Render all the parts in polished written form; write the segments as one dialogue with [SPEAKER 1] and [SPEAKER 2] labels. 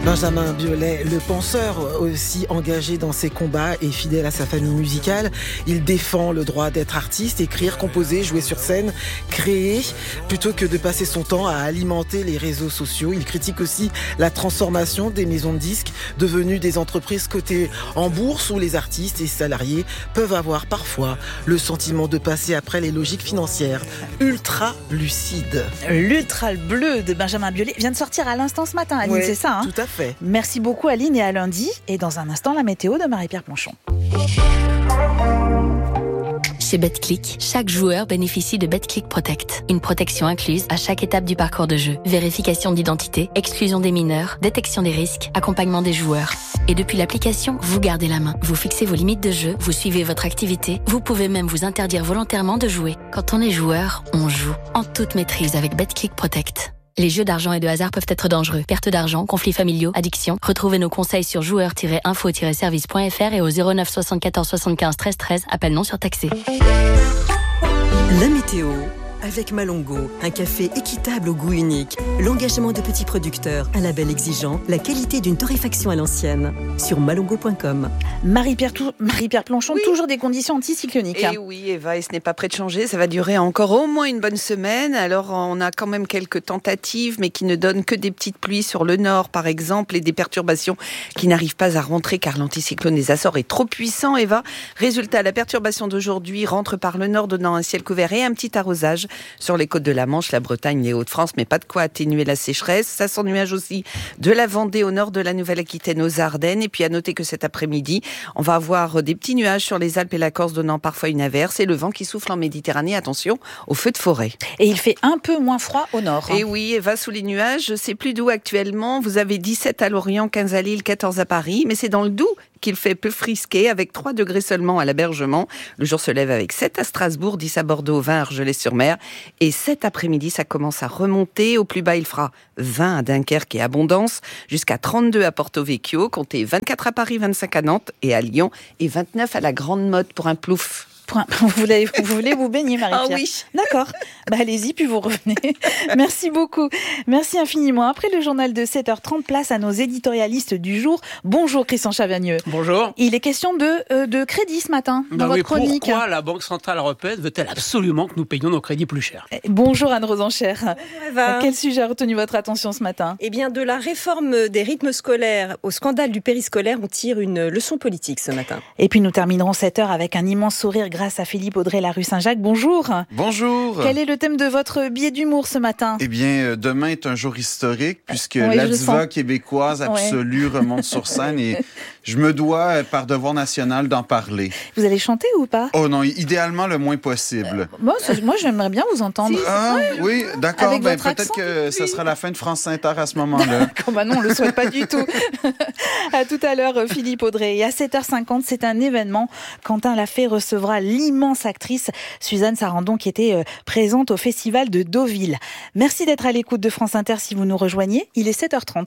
[SPEAKER 1] Benjamin Biolay, le penseur, aussi engagé dans ses combats et fidèle à sa famille musicale, il défend le droit d'être artiste, écrire, composer, jouer sur scène, créer, plutôt que de passer son temps à alimenter les réseaux sociaux. Il critique aussi la transformation des maisons de disques devenues des entreprises cotées en bourse où les artistes et salariés peuvent avoir parfois le sentiment de passer après les logiques financières. Ultra lucide.
[SPEAKER 2] L'Ultra bleu de Benjamin Biolay vient de sortir à l'instant ce matin, Aline, c'est ça, hein ?
[SPEAKER 1] Tout à fait.
[SPEAKER 2] Merci beaucoup Aline et à lundi. Et dans un instant, la météo de Marie-Pierre Planchon.
[SPEAKER 3] Chez Betclic, chaque joueur bénéficie de Betclic Protect. Une protection incluse à chaque étape du parcours de jeu. Vérification d'identité, exclusion des mineurs, détection des risques, accompagnement des joueurs. Et depuis l'application, vous gardez la main. Vous fixez vos limites de jeu, vous suivez votre activité. Vous pouvez même vous interdire volontairement de jouer. Quand on est joueur, on joue. En toute maîtrise avec Betclic Protect. Les jeux d'argent et de hasard peuvent être dangereux. Perte d'argent, conflits familiaux, addiction. Retrouvez nos conseils sur joueurs-info-service.fr et au 09 74 75 13 13. Appel non surtaxé.
[SPEAKER 4] La météo avec Malongo, un café équitable au goût unique, l'engagement de petits producteurs, un label exigeant, la qualité d'une torréfaction à l'ancienne. Sur malongo.com.
[SPEAKER 2] Marie-Pierre Planchon, toujours des conditions anticycloniques.
[SPEAKER 5] Et oui, Eva, et ce n'est pas prêt de changer. Ça va durer encore au moins une bonne semaine. Alors, on a quand même quelques tentatives, mais qui ne donnent que des petites pluies sur le nord, par exemple, et des perturbations qui n'arrivent pas à rentrer car l'anticyclone des Açores est trop puissant, Eva. Résultat, la perturbation d'aujourd'hui rentre par le nord, donnant un ciel couvert et un petit arrosage sur les côtes de la Manche, la Bretagne, les Hauts-de-France, mais pas de quoi atténuer la sécheresse. Ça s'ennuage aussi de la Vendée au nord de la Nouvelle-Aquitaine aux Ardennes. Et puis à noter que cet après-midi, on va avoir des petits nuages sur les Alpes et la Corse, donnant parfois une averse, et le vent qui souffle en Méditerranée. Attention aux feux de forêt.
[SPEAKER 2] Et il fait un peu moins froid au nord.
[SPEAKER 5] Et oui, Eva, sous les nuages, c'est plus doux actuellement. Vous avez 17 à Lorient, 15 à Lille, 14 à Paris, mais c'est dans le Doubs qu'il fait peu frisquer, avec 3 degrés seulement à l'Abergement. Le jour se lève avec 7 à Strasbourg, 10 à Bordeaux, 20 à Argelès-sur-Mer. Et cet après-midi, ça commence à remonter. Au plus bas, il fera 20 à Dunkerque et Abondance, jusqu'à 32 à Porto Vecchio, comptez 24 à Paris, 25 à Nantes et à Lyon, et 29 à la Grande Motte pour un plouf.
[SPEAKER 2] Vous voulez vous baigner, Marie-Pierre?
[SPEAKER 5] Ah oui.
[SPEAKER 2] D'accord. Allez-y, puis vous revenez. Merci beaucoup. Merci infiniment. Après le journal de 7h30, place à nos éditorialistes du jour. Bonjour Christian Chavagneux.
[SPEAKER 6] Bonjour.
[SPEAKER 2] Il est question de crédit ce matin, dans votre chronique.
[SPEAKER 6] Pourquoi la Banque Centrale Européenne veut-elle absolument que nous payions nos crédits plus cher ?
[SPEAKER 2] Bonjour Anne Rosenchère.
[SPEAKER 7] Bonjour Eva.
[SPEAKER 2] Quel sujet a retenu votre attention ce matin ?
[SPEAKER 7] Eh bien, de la réforme des rythmes scolaires au scandale du périscolaire, on tire une leçon politique ce matin.
[SPEAKER 2] Et puis nous terminerons 7h avec un immense sourire grâce à Philippe Audrey, la rue Saint-Jacques. Bonjour.
[SPEAKER 8] Bonjour.
[SPEAKER 2] Quel est le thème de votre billet d'humour ce matin ?
[SPEAKER 8] Eh bien, demain est un jour historique puisque
[SPEAKER 2] Oui,
[SPEAKER 8] la
[SPEAKER 2] je
[SPEAKER 8] diva
[SPEAKER 2] sens.
[SPEAKER 8] québécoise absolue remonte sur scène et je me dois, par devoir national, d'en parler.
[SPEAKER 2] Vous allez chanter ou pas ?
[SPEAKER 8] Oh non, idéalement le moins possible.
[SPEAKER 2] Moi, j'aimerais bien vous entendre.
[SPEAKER 8] Ah, oui, d'accord.
[SPEAKER 2] Avec votre
[SPEAKER 8] Peut-être
[SPEAKER 2] accent,
[SPEAKER 8] que ça sera la fin de France Inter à ce moment-là.
[SPEAKER 2] Bah non, on le souhaite pas du tout. À tout à l'heure, Philippe Audrey. Et à 7h50, c'est un événement. Quentin Lafay recevra l'immense actrice Suzanne Sarandon qui était présente au festival de Deauville. Merci d'être à l'écoute de France Inter si vous nous rejoignez. Il est 7h30.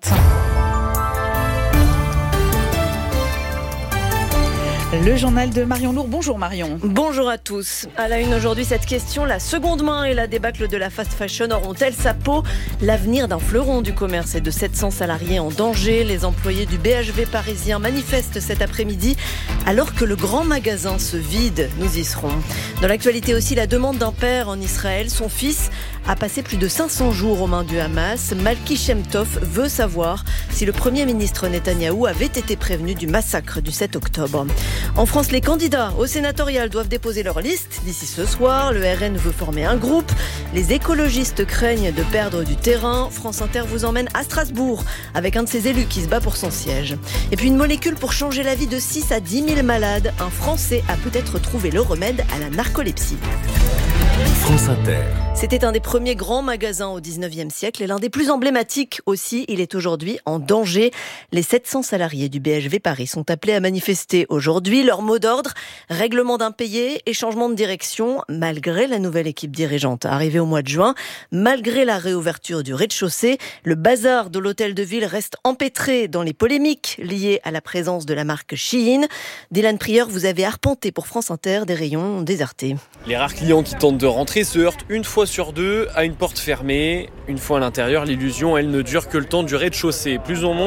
[SPEAKER 2] Le journal de Marion Lourd. Bonjour Marion.
[SPEAKER 9] Bonjour à tous. À la une aujourd'hui, cette question, la seconde main et la débâcle de la fast fashion auront-elles sa peau ? L'avenir d'un fleuron du commerce et de 700 salariés en danger. Les employés du BHV parisien manifestent cet après-midi alors que le grand magasin se vide. Nous y serons. Dans l'actualité aussi, la demande d'un père en Israël. Son fils a passé plus de 500 jours aux mains du Hamas. Malki Shem Tov veut savoir si le Premier ministre Netanyahou avait été prévenu du massacre du 7 octobre. En France, les candidats au sénatorial doivent déposer leur liste d'ici ce soir. Le RN veut former un groupe. Les écologistes craignent de perdre du terrain. France Inter vous emmène à Strasbourg avec un de ses élus qui se bat pour son siège. Et puis une molécule pour changer la vie de 6 à 10 000 malades. Un Français a peut-être trouvé le remède à la narcolepsie.
[SPEAKER 10] France Inter.
[SPEAKER 9] C'était un des premiers grands magasins au 19e siècle et l'un des plus emblématiques aussi. Il est aujourd'hui en danger. Les 700 salariés du BHV Paris sont appelés à manifester aujourd'hui. Leur mot d'ordre, règlement d'impayés et changement de direction, malgré la nouvelle équipe dirigeante arrivée au mois de juin, malgré la réouverture du rez-de-chaussée. Le bazar de l'hôtel de ville reste empêtré dans les polémiques liées à la présence de la marque Shein. Dylan Prieur, vous avez arpenté pour France Inter des rayons désertés.
[SPEAKER 11] Les rares clients qui tentent de rentrer se heurtent une fois sur deux à une porte fermée. Une fois à l'intérieur, l'illusion, elle ne dure que le temps du rez-de-chaussée. Plus on monte,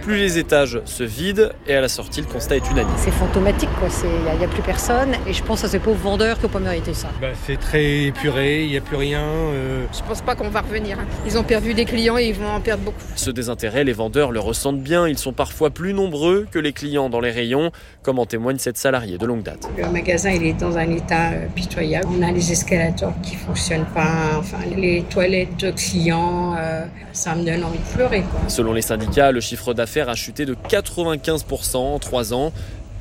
[SPEAKER 11] Plus les étages se vident et à la sortie, le constat est unanime.
[SPEAKER 12] C'est fantomatique, quoi. Il n'y a plus personne et je pense à ces pauvres vendeurs qui n'ont pas mérité ça.
[SPEAKER 13] C'est très épuré, il n'y a plus rien.
[SPEAKER 14] Je pense pas qu'on va revenir. Ils ont perdu des clients et ils vont en perdre beaucoup.
[SPEAKER 11] Ce désintérêt, les vendeurs le ressentent bien. Ils sont parfois plus nombreux que les clients dans les rayons, comme en témoigne cette salariée de longue date.
[SPEAKER 15] Le magasin, il est dans un état pitoyable. On a les escalators qui fonctionnent pas, les toilettes de clients, ça me donne envie de pleurer, quoi.
[SPEAKER 11] Selon les syndicats, le chiffre d'affaires a chuté de 95% en 3 ans.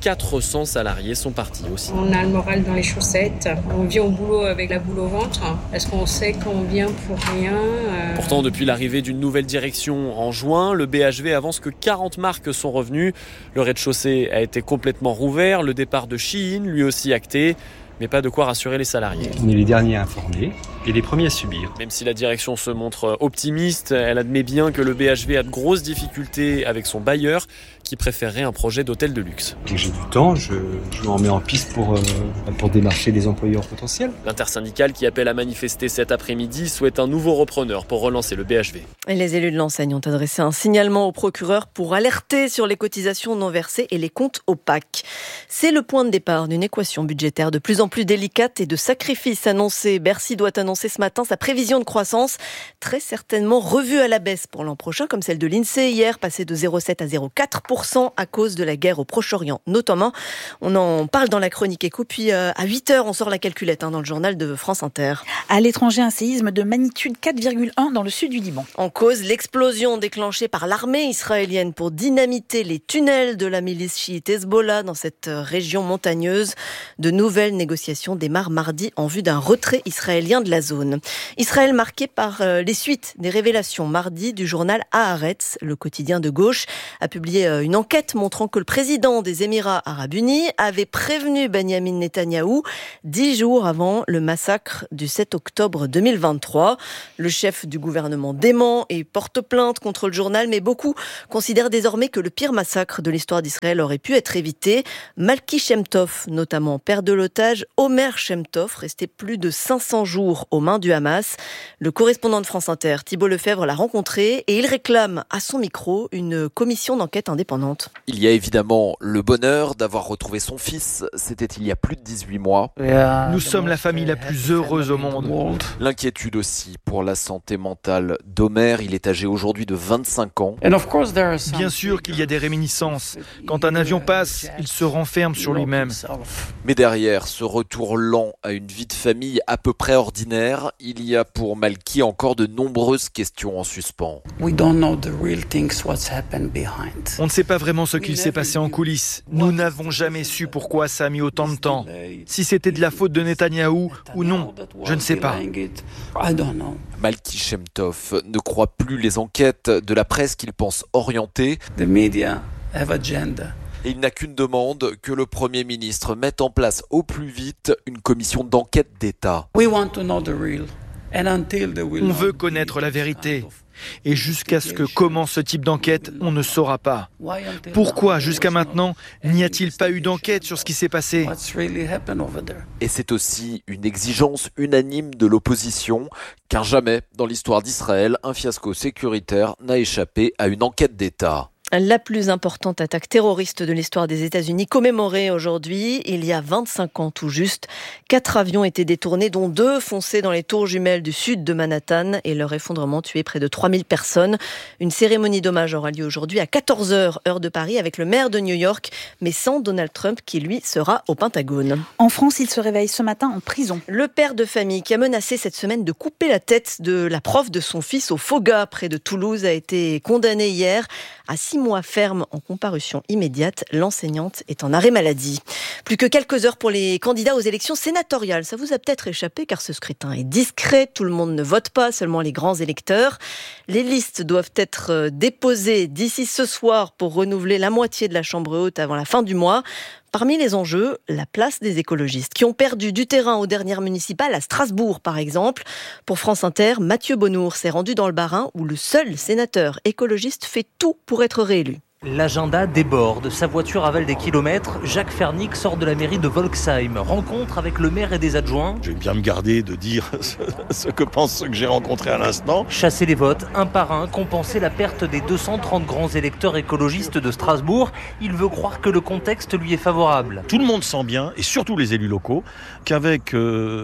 [SPEAKER 11] 400 salariés sont partis aussi.
[SPEAKER 15] On a le moral dans les chaussettes. On vient au boulot avec la boule au ventre parce qu'on sait qu'on vient pour rien.
[SPEAKER 11] Pourtant, depuis l'arrivée d'une nouvelle direction en juin, le BHV avance que 40 marques sont revenues. Le rez-de-chaussée a été complètement rouvert. Le départ de Shein, lui aussi acté. Mais pas de quoi rassurer les salariés.
[SPEAKER 16] On est les derniers à informer et les premiers à subir.
[SPEAKER 11] Même si la direction se montre optimiste, elle admet bien que le BHV a de grosses difficultés avec son bailleur qui préférerait un projet d'hôtel de luxe.
[SPEAKER 16] Dès que j'ai du temps, je m'en mets en piste pour démarcher des employeurs potentiels.
[SPEAKER 11] L'intersyndicale qui appelle à manifester cet après-midi souhaite un nouveau repreneur pour relancer le BHV.
[SPEAKER 9] Et les élus de l'enseigne ont adressé un signalement au procureur pour alerter sur les cotisations non versées et les comptes opaques. C'est le point de départ d'une équation budgétaire de plus en plus délicate et de sacrifices annoncés. Bercy doit annoncer ce matin sa prévision de croissance, très certainement revue à la baisse pour l'an prochain, comme celle de l'INSEE hier, passée de 0,7 à 0,4% à cause de la guerre au Proche-Orient, notamment. On en parle dans la chronique Écho, puis à 8h, on sort la calculette dans le journal de France Inter.
[SPEAKER 2] À l'étranger, un séisme de magnitude 4,1 dans le sud du Liban.
[SPEAKER 9] En cause, l'explosion déclenchée par l'armée israélienne pour dynamiter les tunnels de la milice chiite Hezbollah dans cette région montagneuse. De nouvelles négociations démarrent mardi en vue d'un retrait israélien de la zone. Israël marqué par les suites des révélations mardi du journal Haaretz, le quotidien de gauche, a publié une enquête montrant que le président des Émirats arabes unis avait prévenu Benyamin Netanyahou 10 jours avant le massacre du 7 octobre 2023. Le chef du gouvernement dément et porte plainte contre le journal, mais beaucoup considèrent désormais que le pire massacre de l'histoire d'Israël aurait pu être évité. Malki Shem Tov, notamment père de l'otage Omer Shem Tov, resté plus de 500 jours aux mains du Hamas. Le correspondant de France Inter, Thibault Lefebvre, l'a rencontré et il réclame à son micro une commission d'enquête indépendante.
[SPEAKER 17] Il y a évidemment le bonheur d'avoir retrouvé son fils. C'était il y a plus de 18 mois.
[SPEAKER 18] Nous sommes la famille la plus heureuse au monde.
[SPEAKER 17] L'inquiétude aussi pour la santé mentale d'Omer. Il est âgé aujourd'hui de 25 ans.
[SPEAKER 18] Bien sûr qu'il y a des réminiscences. Quand un avion passe, il se renferme sur lui-même.
[SPEAKER 17] Mais derrière ce retour lent à une vie de famille à peu près ordinaire, il y a pour Malki encore de nombreuses questions en suspens.
[SPEAKER 18] On ne sait pas vraiment ce qu'il s'est passé en coulisses. Nous n'avons jamais su pourquoi ça a mis autant de temps. Si c'était de la faute de Netanyahou ou non, je ne sais pas.
[SPEAKER 17] Malki Shem Tov ne croit plus les enquêtes de la presse qu'il pense orientées. Et il n'a qu'une demande, que le Premier ministre mette en place au plus vite une commission d'enquête d'État.
[SPEAKER 18] On veut connaître la vérité. Et jusqu'à ce que commence ce type d'enquête, on ne saura pas. Pourquoi, jusqu'à maintenant, n'y a-t-il pas eu d'enquête sur ce qui s'est passé ?
[SPEAKER 17] Et c'est aussi une exigence unanime de l'opposition, car jamais, dans l'histoire d'Israël, un fiasco sécuritaire n'a échappé à une enquête d'État.
[SPEAKER 9] La plus importante attaque terroriste de l'histoire des États-Unis commémorée aujourd'hui. Il y a 25 ans tout juste, 4 avions étaient détournés, dont 2 fonçaient dans les tours jumelles du sud de Manhattan et leur effondrement tuait près de 3000 personnes. Une cérémonie d'hommage aura lieu aujourd'hui à 14h, heure de Paris, avec le maire de New York, mais sans Donald Trump qui, lui, sera au Pentagone.
[SPEAKER 2] En France, il se réveille ce matin en prison.
[SPEAKER 9] Le père de famille qui a menacé cette semaine de couper la tête de la prof de son fils au Foga, près de Toulouse, a été condamné hier à 6 mois ferme en comparution immédiate. L'enseignante est en arrêt maladie. Plus que quelques heures pour les candidats aux élections sénatoriales. Ça vous a peut-être échappé car ce scrutin est discret. Tout le monde ne vote pas, seulement les grands électeurs. Les listes doivent être déposées d'ici ce soir pour renouveler la moitié de la Chambre haute avant la fin du mois. Parmi les enjeux, la place des écologistes qui ont perdu du terrain aux dernières municipales à Strasbourg, par exemple. Pour France Inter, Mathieu Bonnour s'est rendu dans le Bas-Rhin où le seul sénateur écologiste fait tout pour être réélu.
[SPEAKER 19] L'agenda déborde, sa voiture avale des kilomètres. Jacques Fernic sort de la mairie de Volksheim, rencontre avec le maire et des adjoints.
[SPEAKER 20] Je vais bien me garder de dire ce que pensent ceux que j'ai rencontrés à l'instant.
[SPEAKER 19] Chasser les votes, un par un, compenser la perte des 230 grands électeurs écologistes de Strasbourg. Il veut croire que le contexte lui est favorable.
[SPEAKER 20] Tout le monde sent bien, et surtout les élus locaux, qu'avec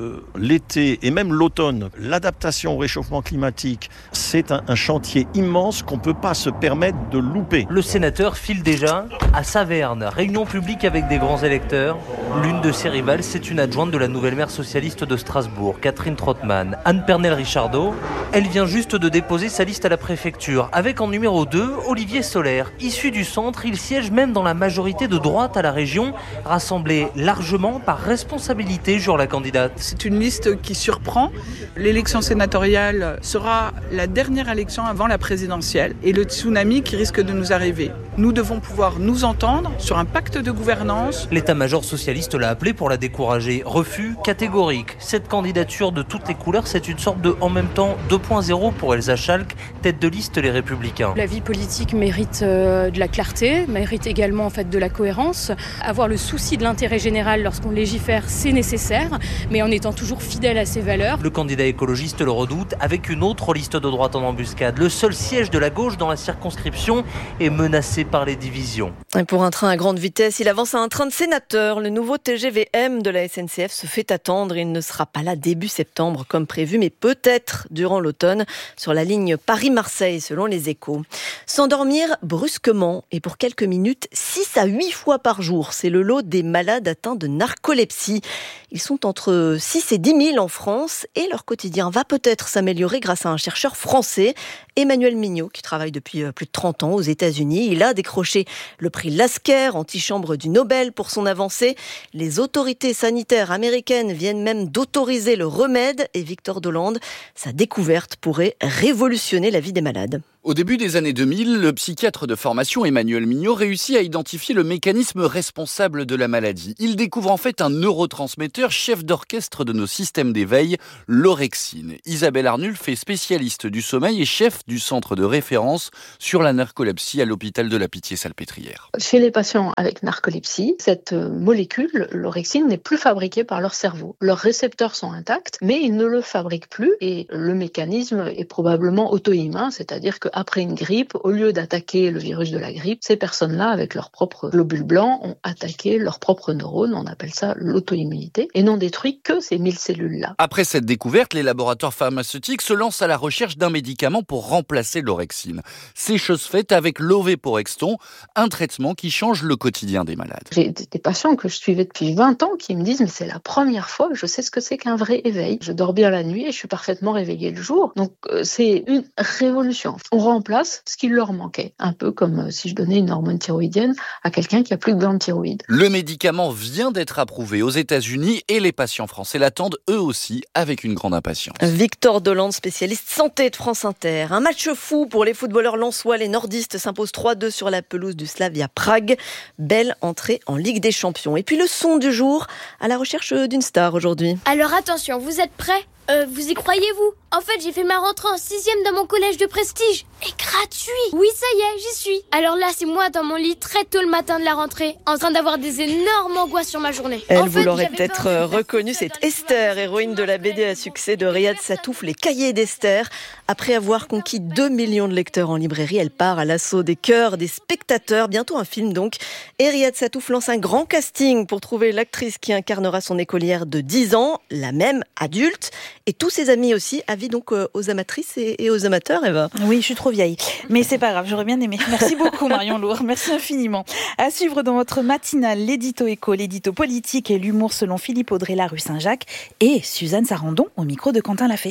[SPEAKER 20] l'été et même l'automne, l'adaptation au réchauffement climatique, c'est un chantier immense qu'on ne peut pas se permettre de louper.
[SPEAKER 19] Le sénateur file déjà à Saverne, réunion publique avec des grands électeurs. L'une de ses rivales, c'est une adjointe de la nouvelle maire socialiste de Strasbourg, Catherine Trottmann. Anne Pernel-Richardot, elle vient juste de déposer sa liste à la préfecture. Avec en numéro 2, Olivier Solaire. Issu du centre, il siège même dans la majorité de droite à la région, rassemblée largement par responsabilité, jure la candidate.
[SPEAKER 21] C'est une liste qui surprend. L'élection sénatoriale sera la dernière élection avant la présidentielle et le tsunami qui risque de nous arriver. Nous devons pouvoir nous entendre sur un pacte de gouvernance.
[SPEAKER 19] L'état-major socialiste l'a appelé pour la décourager. Refus catégorique. Cette candidature de toutes les couleurs, c'est une sorte de en même temps 2.0 pour Elsa Schalk, tête de liste Les Républicains.
[SPEAKER 22] La vie politique mérite de la clarté, mérite également en fait de la cohérence. Avoir le souci de l'intérêt général lorsqu'on légifère, c'est nécessaire, mais en étant toujours fidèle à ses valeurs.
[SPEAKER 19] Le candidat écologiste le redoute avec une autre liste de droite en embuscade. Le seul siège de la gauche dans la circonscription est menacé par les divisions.
[SPEAKER 9] Et pour un train à grande vitesse, il avance à un train de sénateur. Le nouveau TGV-M de la SNCF se fait attendre. Il ne sera pas là début septembre comme prévu, mais peut-être durant l'automne sur la ligne Paris-Marseille, selon les Échos. S'endormir brusquement et pour quelques minutes, 6 à 8 fois par jour. C'est le lot des malades atteints de narcolepsie. Ils sont entre 6 et 10 000 en France et leur quotidien va peut-être s'améliorer grâce à un chercheur français, Emmanuel Mignot, qui travaille depuis plus de 30 ans aux États-Unis. Il a décroché le prix Lasker, antichambre du Nobel, pour son avancée. Les autorités sanitaires américaines viennent même d'autoriser le remède et Victor Dolande, sa découverte pourrait révolutionner la vie des malades.
[SPEAKER 23] Au début des années 2000, le psychiatre de formation Emmanuel Mignot réussit à identifier le mécanisme responsable de la maladie. Il découvre en fait un neurotransmetteur chef d'orchestre de nos systèmes d'éveil, l'orexine. Isabelle Arnulf est spécialiste du sommeil et chef du centre de référence sur la narcolepsie à l'hôpital de la Pitié-Salpêtrière.
[SPEAKER 24] Chez les patients avec narcolepsie, cette molécule, l'orexine, n'est plus fabriquée par leur cerveau. Leurs récepteurs sont intacts, mais ils ne le fabriquent plus et le mécanisme est probablement auto-immun, c'est-à-dire qu'après une grippe, au lieu d'attaquer le virus de la grippe, ces personnes-là, avec leurs propres globules blancs, ont attaqué leurs propres neurones, on appelle ça l'auto-immunité, et n'ont détruit que ces 1000 cellules-là.
[SPEAKER 23] Après cette découverte, les laboratoires pharmaceutiques se lancent à la recherche d'un médicament pour remplacer l'orexine. C'est chose faite avec l'Oveporexton, un traitement qui change le quotidien des malades.
[SPEAKER 24] J'ai des patients que je suivais depuis 20 ans qui me disent « mais c'est la première fois que je sais ce que c'est qu'un vrai éveil. Je dors bien la nuit et je suis parfaitement réveillée le jour. » Donc c'est une révolution. On remplace ce qui leur manquait. Un peu comme si je donnais une hormone thyroïdienne à quelqu'un qui a plus de glande thyroïde.
[SPEAKER 23] Le médicament vient d'être approuvé aux États-Unis et les patients français l'attendent eux aussi avec une grande impatience.
[SPEAKER 9] Victor Dolande, spécialiste santé de France Inter. Un match fou pour les footballeurs lensois. Les nordistes s'imposent 3-2 sur la pelouse du Slavia Prague. Belle entrée en Ligue des Champions. Et puis le son du jour, à la recherche d'une star aujourd'hui.
[SPEAKER 25] Alors attention, vous êtes prêts ? Vous y croyez-vous ? En fait, j'ai fait ma rentrée en 6e dans mon collège de prestige. Et gratuit. Oui, ça y est, j'y suis. Alors là, c'est moi dans mon lit très tôt le matin de la rentrée, en train d'avoir des énormes angoisses sur ma journée.
[SPEAKER 9] Vous l'aurez peut-être reconnue, c'est Esther, héroïne de la BD à succès de Riyad Satouf, Les Cahiers d'Esther. Après avoir conquis 2 millions de lecteurs en librairie, elle part à l'assaut des cœurs des spectateurs. Bientôt un film donc. Et Riyad Satouf lance un grand casting pour trouver l'actrice qui incarnera son écolière de 10 ans, la même adulte. Et tous ses amis aussi, avis donc aux amatrices et aux amateurs, Eva.
[SPEAKER 2] Oui, je suis trop vieille, mais c'est pas grave, j'aurais bien aimé. Merci beaucoup Marion Lourd, merci infiniment. À suivre dans votre matinale, l'édito éco, l'édito politique et l'humour selon Philippe Audrey, la rue Saint-Jacques et Suzanne Sarandon au micro de Quentin Lafay.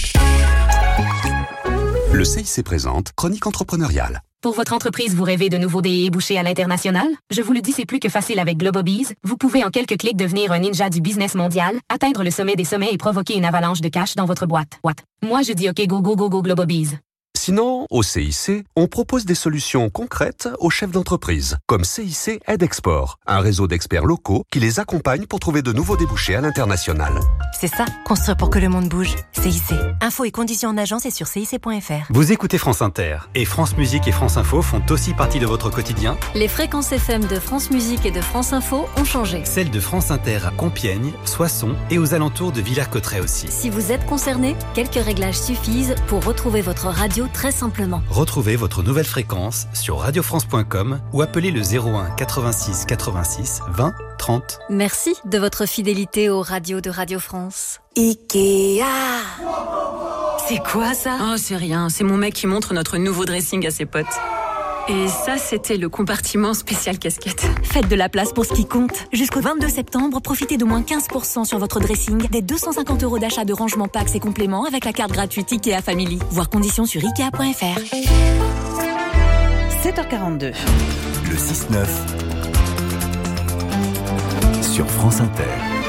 [SPEAKER 26] Le CIC présente Chronique entrepreneuriale.
[SPEAKER 27] Pour votre entreprise, vous rêvez de nouveaux débouchés à l'international? Je vous le dis, c'est plus que facile avec Globobees. Vous pouvez en quelques clics devenir un ninja du business mondial, atteindre le sommet des sommets et provoquer une avalanche de cash dans votre boîte. Moi, je dis OK, go, go, go, go, Globobees.
[SPEAKER 26] Sinon, au CIC, on propose des solutions concrètes aux chefs d'entreprise, comme CIC Aide Export, un réseau d'experts locaux qui les accompagne pour trouver de nouveaux débouchés à l'international.
[SPEAKER 1] C'est ça, construire pour que le monde bouge. CIC. Infos et conditions en agence et sur cic.fr.
[SPEAKER 3] Vous écoutez France Inter, et France Musique et France Info font aussi partie de votre quotidien.
[SPEAKER 4] Les fréquences FM de France Musique et de France Info ont changé.
[SPEAKER 3] Celles de France Inter à Compiègne, Soissons et aux alentours de Villers-Cotterêts aussi.
[SPEAKER 4] Si vous êtes concerné, quelques réglages suffisent pour retrouver votre radio très simplement.
[SPEAKER 3] Retrouvez votre nouvelle fréquence sur radiofrance.com ou appelez le 01 86 86 20 30.
[SPEAKER 4] Merci de votre fidélité aux radios de Radio France.
[SPEAKER 5] Ikea.
[SPEAKER 6] C'est quoi ça?
[SPEAKER 5] Oh, c'est rien, c'est mon mec qui montre notre nouveau dressing à ses potes. Et ça, c'était le compartiment spécial casquette. Faites de la place pour ce qui compte. Jusqu'au 22 septembre, profitez de moins 15% sur votre dressing, des 250 € d'achat de rangement packs et compléments avec la carte gratuite Ikea Family. Voir conditions sur Ikea.fr.
[SPEAKER 2] 7h42.
[SPEAKER 26] Le 6-9 sur France Inter.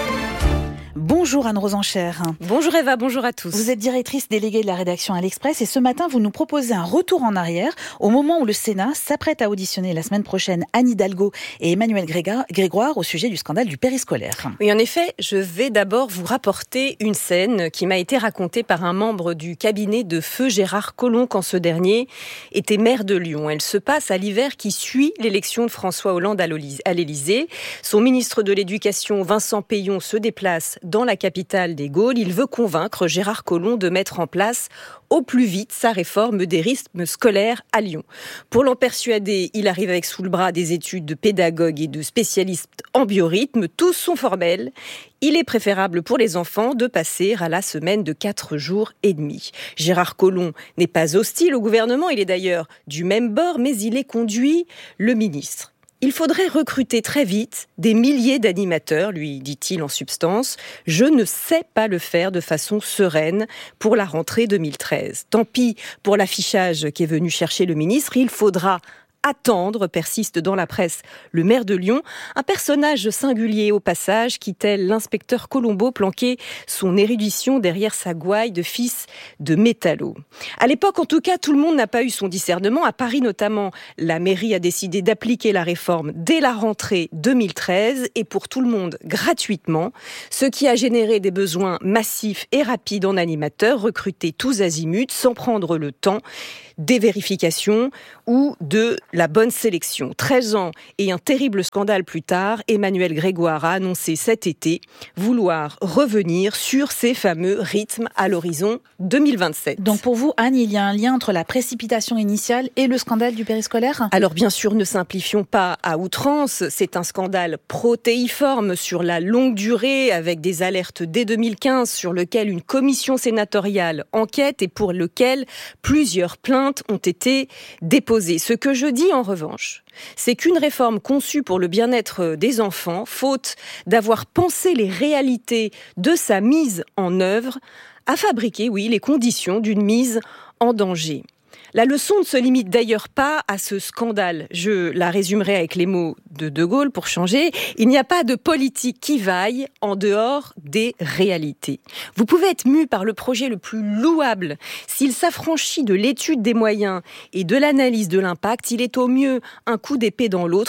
[SPEAKER 2] Bonjour Anne Rosenchère.
[SPEAKER 9] Bonjour Eva, bonjour à tous.
[SPEAKER 2] Vous êtes directrice déléguée de la rédaction à l'Express et ce matin vous nous proposez un retour en arrière au moment où le Sénat s'apprête à auditionner la semaine prochaine Anne Hidalgo et Emmanuel Grégoire au sujet du scandale du périscolaire.
[SPEAKER 9] Oui, en effet, je vais d'abord vous rapporter une scène qui m'a été racontée par un membre du cabinet de feu Gérard Collomb quand ce dernier était maire de Lyon. Elle se passe à l'hiver qui suit l'élection de François Hollande à l'Élysée. Son ministre de l'Éducation, Vincent Peillon, se déplace dans la capitale des Gaules. Il veut convaincre Gérard Collomb de mettre en place au plus vite sa réforme des rythmes scolaires à Lyon. Pour l'en persuader, il arrive avec sous le bras des études de pédagogue et de spécialistes en biorhythme. Tous sont formels. Il est préférable pour les enfants de passer à la semaine de 4 jours et demi. Gérard Collomb n'est pas hostile au gouvernement, il est d'ailleurs du même bord, mais il est conduit le ministre. Il faudrait recruter très vite des milliers d'animateurs, lui dit-il en substance. Je ne sais pas le faire de façon sereine pour la rentrée 2013. Tant pis pour l'affichage qui est venu chercher le ministre, il faudra attendre, persiste dans la presse le maire de Lyon, un personnage singulier au passage qui, tel l'inspecteur Colombo, planquait son érudition derrière sa gouaille de fils de métallo. À l'époque, en tout cas, tout le monde n'a pas eu son discernement. À Paris notamment, la mairie a décidé d'appliquer la réforme dès la rentrée 2013 et pour tout le monde gratuitement, ce qui a généré des besoins massifs et rapides en animateurs, recrutés tous azimuts sans prendre le temps des vérifications ou de la bonne sélection. 13 ans et un terrible scandale plus tard, Emmanuel Grégoire a annoncé cet été vouloir revenir sur ces fameux rythmes à l'horizon 2027.
[SPEAKER 2] Donc pour vous, Anne, il y a un lien entre la précipitation initiale et le scandale du périscolaire ?
[SPEAKER 9] Alors bien sûr, ne simplifions pas à outrance. C'est un scandale protéiforme sur la longue durée avec des alertes dès 2015 sur lequel une commission sénatoriale enquête et pour lequel plusieurs plaintes ont été déposées. Ce que je dis en revanche, c'est qu'une réforme conçue pour le bien-être des enfants, faute d'avoir pensé les réalités de sa mise en œuvre, a fabriqué, oui, les conditions d'une mise en danger. La leçon ne se limite d'ailleurs pas à ce scandale. Je la résumerai avec les mots de De Gaulle pour changer. Il n'y a pas de politique qui vaille en dehors des réalités. Vous pouvez être mu par le projet le plus louable. S'il s'affranchit de l'étude des moyens et de l'analyse de l'impact, il est au mieux un coup d'épée dans l'eau.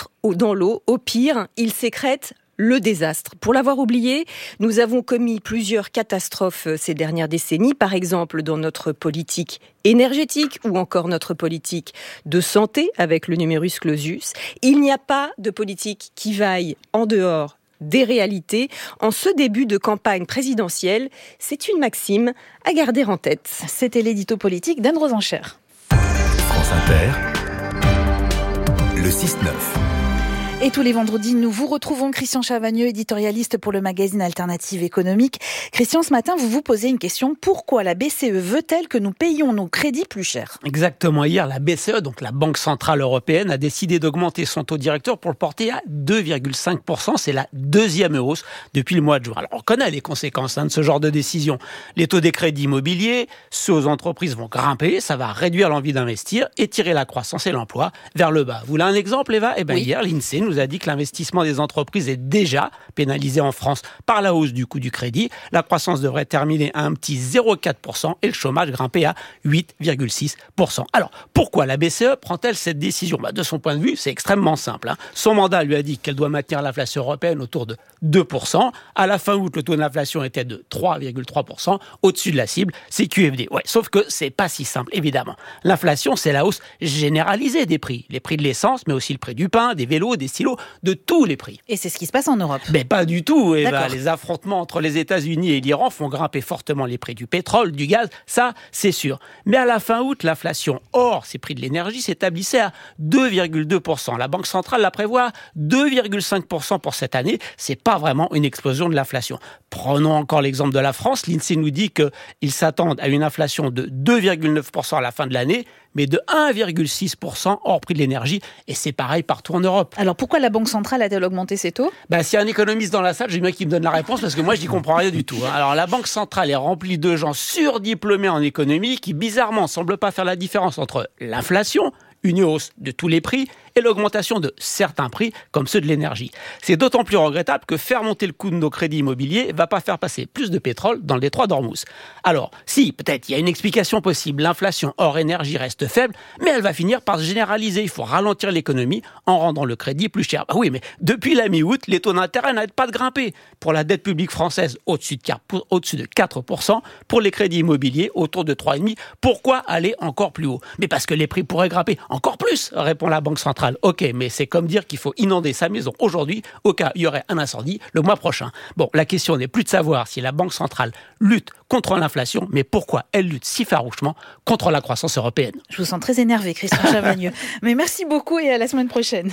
[SPEAKER 9] Au pire, il sécrète le désastre. Pour l'avoir oublié, nous avons commis plusieurs catastrophes ces dernières décennies, par exemple dans notre politique énergétique ou encore notre politique de santé avec le numerus clausus. Il n'y a pas de politique qui vaille en dehors des réalités. En ce début de campagne présidentielle, c'est une maxime à garder en tête.
[SPEAKER 2] C'était l'édito politique d'Anne Rosenchère.
[SPEAKER 26] France Inter, le 6-9.
[SPEAKER 2] Et tous les vendredis, nous vous retrouvons Christian Chavagneux, éditorialiste pour le magazine Alternative économique. Christian, ce matin, vous vous posez une question. Pourquoi la BCE veut-elle que nous payions nos crédits plus cher ?
[SPEAKER 7] Exactement. Hier, la BCE, donc la Banque Centrale Européenne, a décidé d'augmenter son taux directeur pour le porter à 2,5%. C'est la deuxième hausse depuis le mois de juin. Alors, on connaît les conséquences de ce genre de décision. Les taux des crédits immobiliers, ceux aux entreprises vont grimper. Ça va réduire l'envie d'investir et tirer la croissance et l'emploi vers le bas. Vous voulez un exemple, Eva ? Eh bien, oui. Hier, l'INSEE nous nous a dit que l'investissement des entreprises est déjà pénalisé en France par la hausse du coût du crédit. La croissance devrait terminer à un petit 0,4% et le chômage grimper à 8,6%. Alors, pourquoi la BCE prend-elle cette décision ? De son point de vue, c'est extrêmement simple. Son mandat lui a dit qu'elle doit maintenir l'inflation européenne autour de 2%. À la fin août, le taux d'inflation était de 3,3%, au-dessus de la cible, c'est QFD. Ouais, sauf que c'est pas si simple, évidemment. L'inflation, c'est la hausse généralisée des prix. Les prix de l'essence, mais aussi le prix du pain, des vélos, des stylos, de tous les prix.
[SPEAKER 2] Et c'est ce qui se passe en Europe ?
[SPEAKER 7] Mais pas du tout, Eva. Les affrontements entre les États-Unis et l'Iran font grimper fortement les prix du pétrole, du gaz, ça, c'est sûr. Mais à la fin août, l'inflation hors ces prix de l'énergie s'établissait à 2,2%. La Banque centrale la prévoit 2,5% pour cette année. C'est pas vraiment une explosion de l'inflation. Prenons encore l'exemple de la France. L'INSEE nous dit qu'ils s'attendent à une inflation de 2,9% à la fin de l'année, mais de 1,6% hors prix de l'énergie. Et c'est pareil partout en Europe.
[SPEAKER 2] Alors pourquoi la Banque centrale a-t-elle augmenté ses taux ?
[SPEAKER 7] S'il y a un économiste dans la salle, j'ai bien qu'il me donne la réponse parce que moi, je n'y comprends rien du tout. Alors la Banque centrale est remplie de gens surdiplômés en économie qui, bizarrement, ne semblent pas faire la différence entre l'inflation, une hausse de tous les prix, et l'augmentation de certains prix, comme ceux de l'énergie. C'est d'autant plus regrettable que faire monter le coût de nos crédits immobiliers ne va pas faire passer plus de pétrole dans le détroit d'Ormuz. Alors, si, peut-être, il y a une explication possible. L'inflation hors énergie reste faible, mais elle va finir par se généraliser. Il faut ralentir l'économie en rendant le crédit plus cher. Oui, mais depuis la mi-août, les taux d'intérêt n'arrêtent pas de grimper. Pour la dette publique française, au-dessus de 4%. Pour les crédits immobiliers, autour de 3,5%. Pourquoi aller encore plus haut ? Mais parce que les prix pourraient grimper encore plus, répond la Banque centrale. Ok, mais c'est comme dire qu'il faut inonder sa maison aujourd'hui au cas où il y aurait un incendie le mois prochain. Bon, la question n'est plus de savoir si la Banque centrale lutte contre l'inflation, mais pourquoi elle lutte si farouchement contre la croissance européenne.
[SPEAKER 2] Je vous sens très énervé, Christian Chavagneux. Mais merci beaucoup et à la semaine prochaine.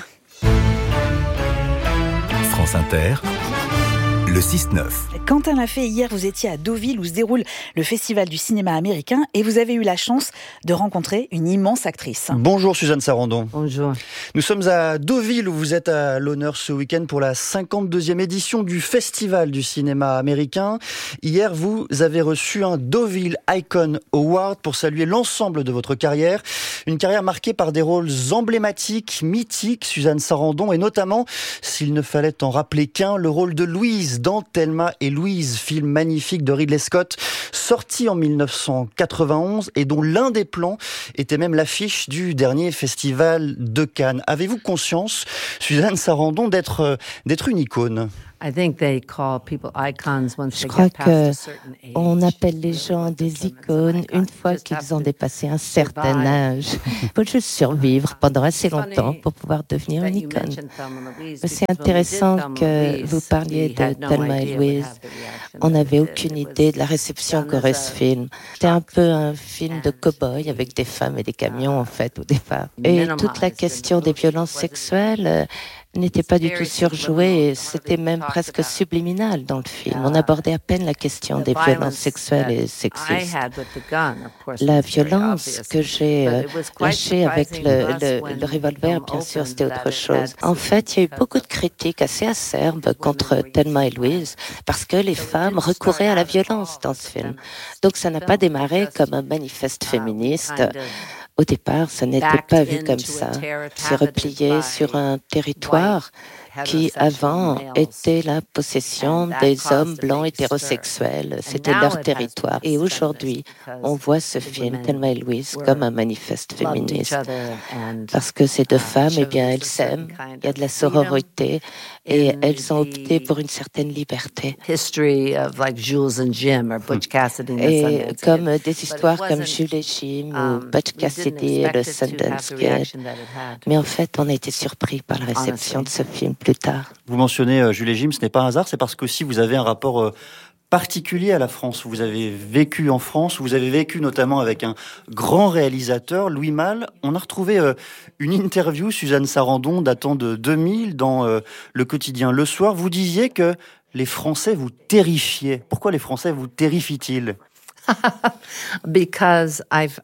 [SPEAKER 8] France Inter, le 6-9.
[SPEAKER 2] Quentin l'a fait hier, vous étiez à Deauville où se déroule le festival du cinéma américain et vous avez eu la chance de rencontrer une immense actrice.
[SPEAKER 10] Bonjour Suzanne Sarandon.
[SPEAKER 12] Bonjour.
[SPEAKER 10] Nous sommes à Deauville où vous êtes à l'honneur ce week-end pour la 52e édition du festival du cinéma américain. Hier, vous avez reçu un Deauville Icon Award pour saluer l'ensemble de votre carrière. Une carrière marquée par des rôles emblématiques, mythiques, Suzanne Sarandon, et notamment, s'il ne fallait en rappeler qu'un, le rôle de Louise dans Thelma et Louise, film magnifique de Ridley Scott, sorti en 1991 et dont l'un des plans était même l'affiche du dernier festival de Cannes. Avez-vous conscience, Suzanne Sarandon, d'être une icône ?
[SPEAKER 12] Je
[SPEAKER 13] crois qu'on appelle les gens des icônes une fois qu'ils ont dépassé un certain âge. Il faut juste survivre pendant assez longtemps pour pouvoir devenir une icône. C'est intéressant que vous parliez de Thelma et Louise. On n'avait aucune idée de la réception qu'aurait ce film. C'était un peu un film de cow-boy avec des femmes et des camions, en fait, au départ. Et toute la question des violences sexuelles n'était pas du tout surjoué et c'était même presque subliminal dans le film. On abordait à peine la question des violences sexuelles et sexistes. La violence que j'ai lâchée avec le revolver, bien sûr, c'était autre chose. En fait, il y a eu beaucoup de critiques assez acerbes contre Thelma et Louise parce que les femmes recouraient à la violence dans ce film. Donc ça n'a pas démarré comme un manifeste féministe. Au départ, ça n'était pas vu comme ça. C'est replié sur un territoire qui, avant, était la possession des hommes blancs hétérosexuels. C'était leur territoire. Et aujourd'hui, on voit ce film, Thelma et Louise, comme un manifeste féministe. Parce que ces deux femmes, eh bien, elles s'aiment, il y a de la sororité, et elles ont opté pour une certaine liberté. Et comme des histoires comme Jules et Jim ou Butch Cassidy et le Sundance Kid. Mais en fait, on a été surpris par la réception de ce film plus tard.
[SPEAKER 10] Vous mentionnez Jules et Jim, ce n'est pas un hasard, c'est parce qu'aussi vous avez un rapport particulier à la France. Vous avez vécu en France, vous avez vécu notamment avec un grand réalisateur, Louis Malle. On a retrouvé une interview, Suzanne Sarandon, datant de 2000, dans le quotidien Le Soir. Vous disiez que les Français vous terrifiaient. Pourquoi les Français vous terrifient-ils ?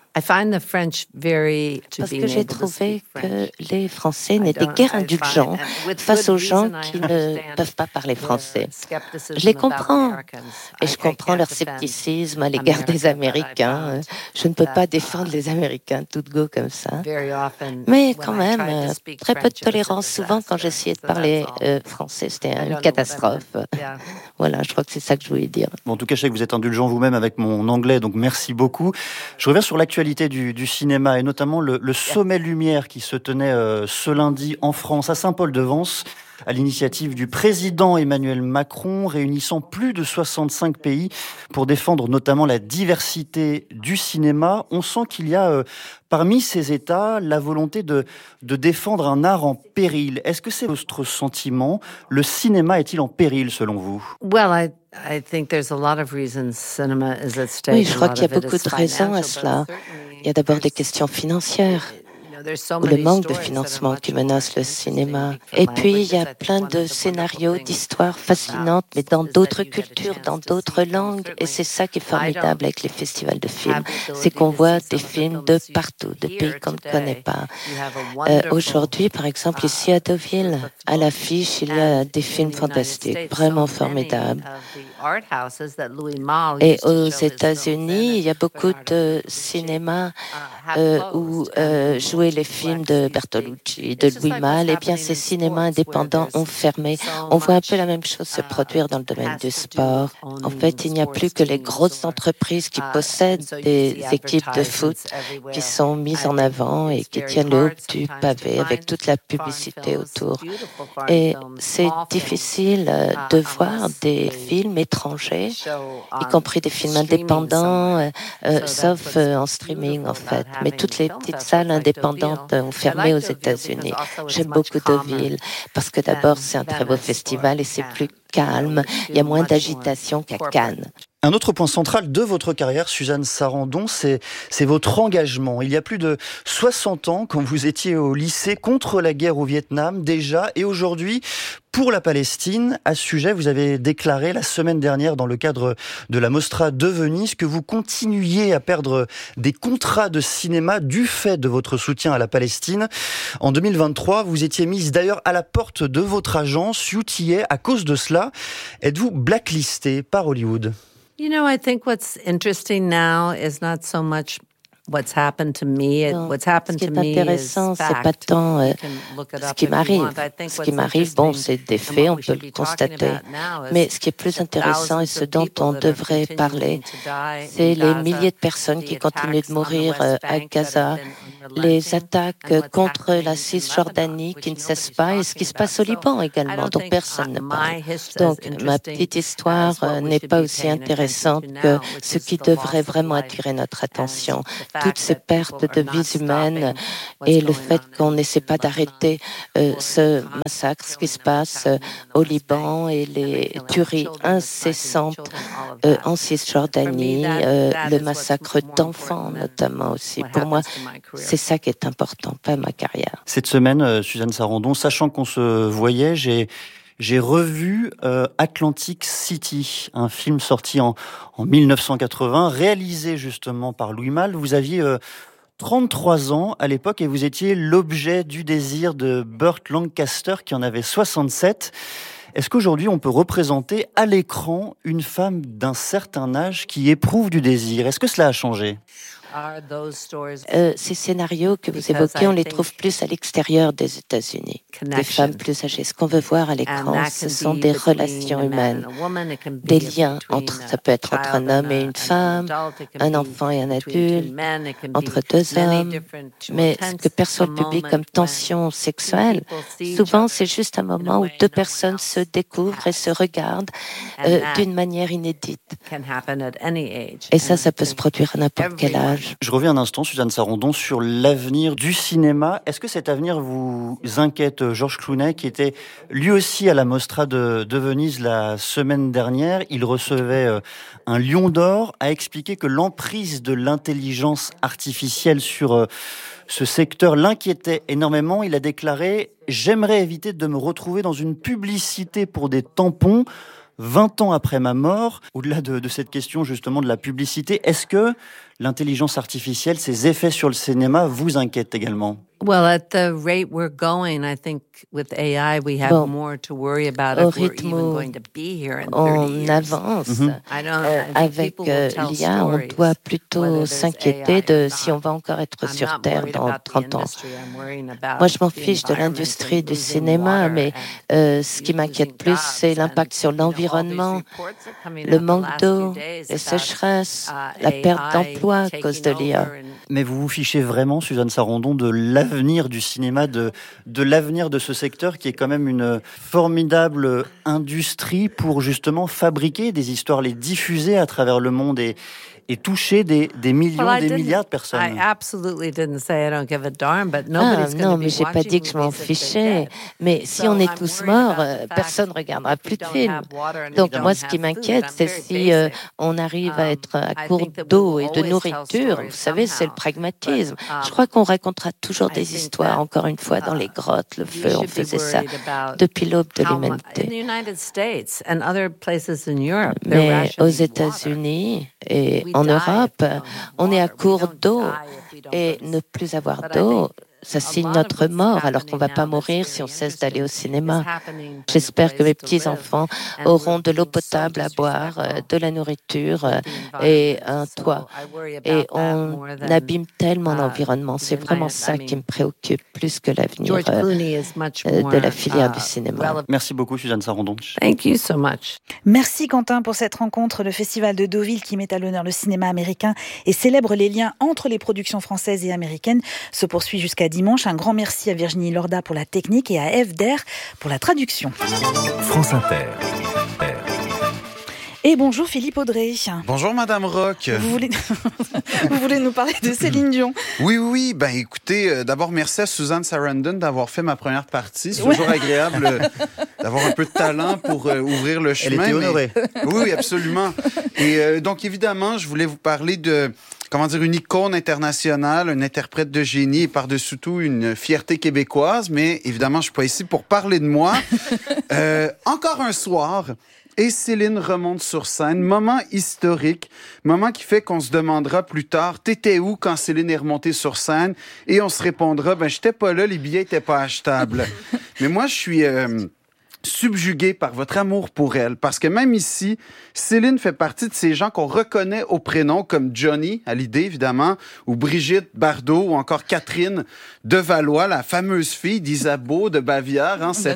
[SPEAKER 13] Parce que j'ai trouvé que les Français n'étaient guère indulgents face aux gens qui ne peuvent pas parler français. Je les comprends, et je comprends leur scepticisme à l'égard des Américains. Je ne peux pas défendre les Américains tout de go comme ça. Mais quand même, très peu de tolérance. Souvent, quand j'essayais de parler français, c'était une catastrophe. Voilà, je crois que c'est ça que je voulais dire.
[SPEAKER 10] Bon, en tout cas, je sais que vous êtes indulgent vous-même avec mon anglais, donc merci beaucoup. Je reviens sur l'actualité du cinéma et notamment le Sommet Lumière qui se tenait ce lundi en France, à Saint-Paul-de-Vence, à l'initiative du président Emmanuel Macron, réunissant plus de 65 pays pour défendre notamment la diversité du cinéma. On sent qu'il y a parmi ces États la volonté de défendre un art en péril. Est-ce que c'est votre sentiment? Le cinéma est-il en péril selon vous?
[SPEAKER 13] Oui, je crois qu'il y a beaucoup de raisons à cela. Il y a d'abord des questions financières, ou le manque de financement qui menace le cinéma. Et puis, il y a plein de scénarios, d'histoires fascinantes, mais dans d'autres cultures, dans d'autres langues. Et c'est ça qui est formidable avec les festivals de films. C'est qu'on voit des films de partout, de pays qu'on ne connaît pas. Aujourd'hui, par exemple, ici à Deauville, à l'affiche, il y a des films fantastiques, vraiment formidables. Et aux États-Unis, il y a beaucoup de cinéma où jouaient les films de Bertolucci, de Louis Malle. Eh bien, ces cinémas indépendants ont fermé. On voit un peu la même chose se produire dans le domaine du sport. En fait, il n'y a plus que les grosses entreprises qui possèdent des équipes de foot qui sont mises en avant et qui tiennent le haut du pavé avec toute la publicité autour. Et c'est difficile de voir des films étrangers, y compris des films indépendants, sauf en streaming en fait. Mais toutes les petites salles indépendantes ont fermé aux États-Unis. J'aime beaucoup Deauville parce que d'abord c'est un très beau festival et c'est plus calme, il y a moins d'agitation qu'à Cannes.
[SPEAKER 10] Un autre point central de votre carrière, Suzanne Sarandon, c'est votre engagement. Il y a plus de 60 ans, quand vous étiez au lycée contre la guerre au Vietnam déjà, et aujourd'hui, pour la Palestine, à ce sujet, vous avez déclaré la semaine dernière dans le cadre de la Mostra de Venise que vous continuiez à perdre des contrats de cinéma du fait de votre soutien à la Palestine. En 2023, vous étiez mise d'ailleurs à la porte de votre agence UTA à cause de cela. Êtes-vous blacklistée par Hollywood?
[SPEAKER 13] I think what's interesting now is not so much what's happened to me. What's happened to me is fact. Ce qui est intéressant, c'est pas tant ce qui m'arrive. Ce qui m'arrive, bon, c'est des faits, on peut le constater. Mais ce qui est plus intéressant et ce dont on devrait parler, c'est les milliers de personnes qui continuent de mourir à Gaza, les attaques contre la Cisjordanie qui ne cessent pas et ce qui se passe au Liban également, dont personne ne parle. Donc, ma petite histoire n'est pas aussi intéressante que ce qui devrait vraiment attirer notre attention. Toutes ces pertes de vies humaines et le fait qu'on n'essaie pas d'arrêter ce massacre, ce qui se passe au Liban et les tueries incessantes en Cisjordanie, le massacre d'enfants notamment aussi. Pour moi, c'est ça qui est important, pas ma carrière.
[SPEAKER 10] Cette semaine, Suzanne Sarandon, sachant qu'on se voyait, j'ai revu Atlantic City, un film sorti en 1980, réalisé justement par Louis Malle. Vous aviez 33 ans à l'époque et vous étiez l'objet du désir de Burt Lancaster qui en avait 67. Est-ce qu'aujourd'hui on peut représenter à l'écran une femme d'un certain âge qui éprouve du désir? Est-ce que cela a changé?
[SPEAKER 13] Ces scénarios que vous évoquez, on les trouve plus à l'extérieur des États-Unis. Des femmes plus âgées. Ce qu'on veut voir à l'écran, ce sont des relations humaines, des liens entre, ça peut être entre un homme et une femme, un enfant et un adulte, entre deux hommes. Mais ce que perçoit le public comme tension sexuelle, souvent c'est juste un moment où deux personnes se découvrent et se regardent d'une manière inédite. Et ça peut se produire à n'importe quel âge.
[SPEAKER 10] Je reviens un instant, Suzanne Sarandon, sur l'avenir du cinéma. Est-ce que cet avenir vous inquiète? Georges Clooney, qui était lui aussi à la Mostra de Venise la semaine dernière, il recevait un Lion d'Or, a expliqué que l'emprise de l'intelligence artificielle sur ce secteur l'inquiétait énormément. Il a déclaré « J'aimerais éviter de me retrouver dans une publicité pour des tampons. 20 ans après ma mort, au-delà de cette question justement de la publicité, est-ce que l'intelligence artificielle, ses effets sur le cinéma vous inquiètent également ?
[SPEAKER 6] Well, at the rate we're going, I think with AI, we have more to worry about if we're even going to be here in 30 years.
[SPEAKER 13] On avance. Avec l'IA, on doit plutôt s'inquiéter de si on va encore être sur Terre dans 30 ans. Moi, je m'en fiche de l'industrie du cinéma, mais ce qui m'inquiète plus, c'est l'impact sur l'environnement, le manque d'eau, les sécheresses, la perte d'emploi à cause de l'IA.
[SPEAKER 10] Mais vous vous fichez vraiment, Suzanne Sarandon, de l'avenir du cinéma, de l'avenir de ce secteur qui est quand même une formidable industrie pour justement fabriquer des histoires, les diffuser à travers le monde et toucher des millions, des milliards de personnes.
[SPEAKER 13] Non, mais j'ai pas dit que je m'en fichais. Mais si on est tous morts, personne ne regardera plus de films. Donc moi, ce qui m'inquiète, c'est si on arrive à être à court d'eau et de nourriture. Vous savez, c'est le pragmatisme. Je crois qu'on racontera toujours des histoires, encore une fois, dans les grottes, le feu, on faisait ça depuis l'aube de l'humanité. Mais aux États-Unis et en Europe, on est à court d'eau et ne plus avoir d'eau, ça signe notre mort, alors qu'on ne va pas mourir si on cesse d'aller au cinéma. J'espère que mes petits-enfants auront de l'eau potable à boire, de la nourriture et un toit. Et on abîme tellement l'environnement. C'est vraiment ça qui me préoccupe, plus que l'avenir de la filière du cinéma.
[SPEAKER 10] Merci beaucoup, Suzanne Sarandon.
[SPEAKER 6] Thank you so much.
[SPEAKER 2] Merci Quentin pour cette rencontre. Le Festival de Deauville, qui met à l'honneur le cinéma américain et célèbre les liens entre les productions françaises et américaines, se poursuit jusqu'à dimanche. Un grand merci à Virginie Lorda pour la technique et à Eve Der pour la traduction.
[SPEAKER 8] France Inter.
[SPEAKER 2] Et bonjour Philippe Audrey.
[SPEAKER 11] Bonjour Madame Rock.
[SPEAKER 2] Vous voulez nous parler de Céline Dion?
[SPEAKER 11] Oui. Ben écoutez, d'abord merci à Suzanne Sarandon d'avoir fait ma première partie. C'est toujours agréable d'avoir un peu de talent pour ouvrir le chemin.
[SPEAKER 10] Elle était honorée.
[SPEAKER 11] Oui, absolument. Et donc évidemment, je voulais vous parler de une icône internationale, un interprète de génie et par-dessus tout une fierté québécoise. Mais évidemment, je suis pas ici pour parler de moi. Encore un soir. Et Céline remonte sur scène. Moment historique. Moment qui fait qu'on se demandera plus tard, t'étais où quand Céline est remontée sur scène? Et on se répondra, j'étais pas là, les billets étaient pas achetables. Mais moi, je suis subjugué par votre amour pour elle. Parce que même ici, Céline fait partie de ces gens qu'on reconnaît au prénom, comme Johnny, à l'idée évidemment, ou Brigitte Bardot, ou encore Catherine de Valois, la fameuse fille d'Isabeau de Bavière.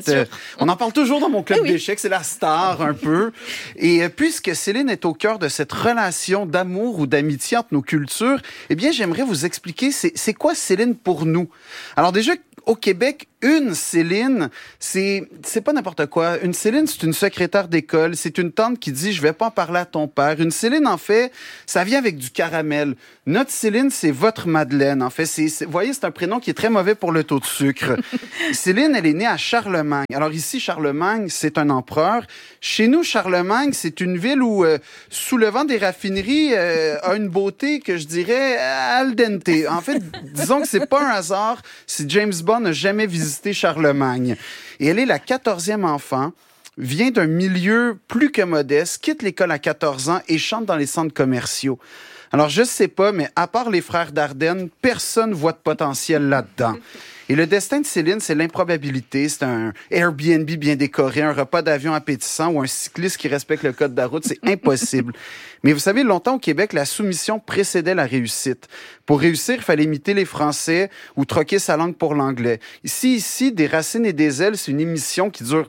[SPEAKER 11] On en parle toujours dans mon club d'échecs, c'est la star un peu. Et puisque Céline est au cœur de cette relation d'amour ou d'amitié entre nos cultures, eh bien, j'aimerais vous expliquer c'est quoi Céline pour nous. Alors déjà, au Québec, une Céline, c'est pas n'importe quoi. Une Céline, c'est une secrétaire d'école. C'est une tante qui dit « Je vais pas en parler à ton père ». Une Céline, en fait, ça vient avec du caramel. Notre Céline, c'est votre Madeleine. En fait, vous voyez, c'est un prénom qui est très mauvais pour le taux de sucre. Céline, elle est née à Charlemagne. Alors ici, Charlemagne, c'est un empereur. Chez nous, Charlemagne, c'est une ville où, sous le vent des raffineries, a une beauté que je dirais al dente. En fait, disons que c'est pas un hasard si James Bond n'a jamais visité Charlemagne. Et elle est la 14e enfant, vient d'un milieu plus que modeste, quitte l'école à 14 ans et chante dans les centres commerciaux. Alors, je sais pas, mais à part les frères Dardenne, personne voit de potentiel là-dedans. Et le destin de Céline, c'est l'improbabilité. C'est un Airbnb bien décoré, un repas d'avion appétissant ou un cycliste qui respecte le code de la route. C'est impossible. Mais vous savez, longtemps au Québec, la soumission précédait la réussite. Pour réussir, il fallait imiter les Français ou troquer sa langue pour l'anglais. Ici, des racines et des ailes, c'est une émission qui dure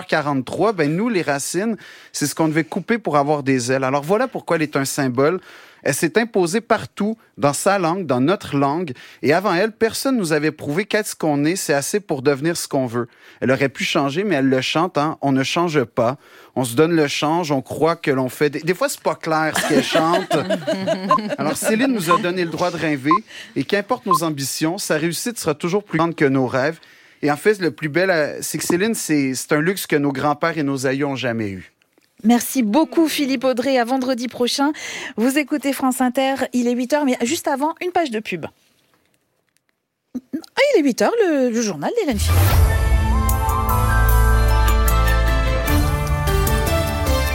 [SPEAKER 11] 9h43. Nous, les racines, c'est ce qu'on devait couper pour avoir des ailes. Alors voilà pourquoi elle est un symbole. Elle s'est imposée partout, dans sa langue, dans notre langue. Et avant elle, personne nous avait prouvé qu'être ce qu'on est, c'est assez pour devenir ce qu'on veut. Elle aurait pu changer, mais elle le chante, hein? On ne change pas. On se donne le change, on croit que l'on fait... Des fois, c'est pas clair ce qu'elle chante. Alors, Céline nous a donné le droit de rêver. Et qu'importe nos ambitions, sa réussite sera toujours plus grande que nos rêves. Et en fait, le plus bel, c'est que Céline, c'est un luxe que nos grands-pères et nos aïeux n'ont jamais eu.
[SPEAKER 2] Merci beaucoup Philippe Audrey. À vendredi prochain. Vous écoutez France Inter, il est 8h, mais juste avant, une page de pub. Il est 8h, le journal d'Hélène Philippe.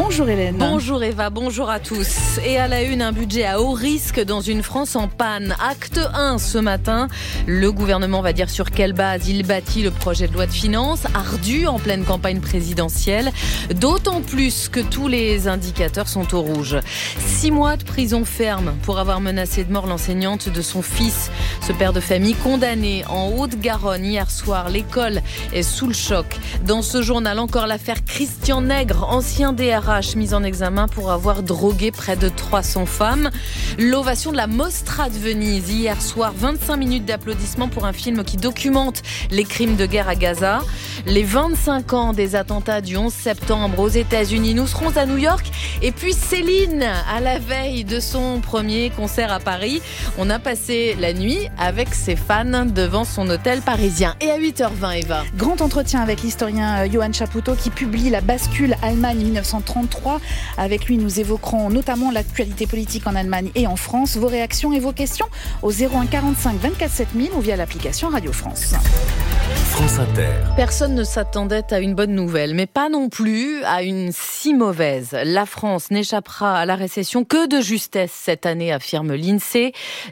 [SPEAKER 2] Bonjour Hélène.
[SPEAKER 12] Bonjour Eva, bonjour à tous. Et à la une, un budget à haut risque dans une France en panne. Acte 1 ce matin. Le gouvernement va dire sur quelle base il bâtit le projet de loi de finances, ardu en pleine campagne présidentielle. D'autant plus que tous les indicateurs sont au rouge. 6 mois de prison ferme pour avoir menacé de mort l'enseignante de son fils. Ce père de famille condamné en Haute-Garonne hier soir. L'école est sous le choc. Dans ce journal, encore l'affaire Christian Nègre, ancien DRH mis en examen pour avoir drogué près de 300 femmes. L'ovation de la Mostra de Venise hier soir. 25 minutes d'applaudissements pour un film qui documente les crimes de guerre à Gaza. Les 25 ans des attentats du 11 septembre aux États-Unis. Nous serons à New York. Et puis Céline, à la veille de son premier concert à Paris, on a passé la nuit avec ses fans devant son hôtel parisien. Et à 8h20, Eva.
[SPEAKER 2] Grand entretien avec l'historien Johan Chapoutot qui publie La bascule Allemagne 1933. Avec lui, nous évoquerons notamment l'actualité politique en Allemagne et en France. Vos réactions et vos questions au 01 45 24 7000 ou via l'application Radio France.
[SPEAKER 8] France Inter.
[SPEAKER 12] Personne ne s'attendait à une bonne nouvelle, mais pas non plus à une si mauvaise. La France n'échappera à la récession que de justesse cette année, affirme l'INSEE.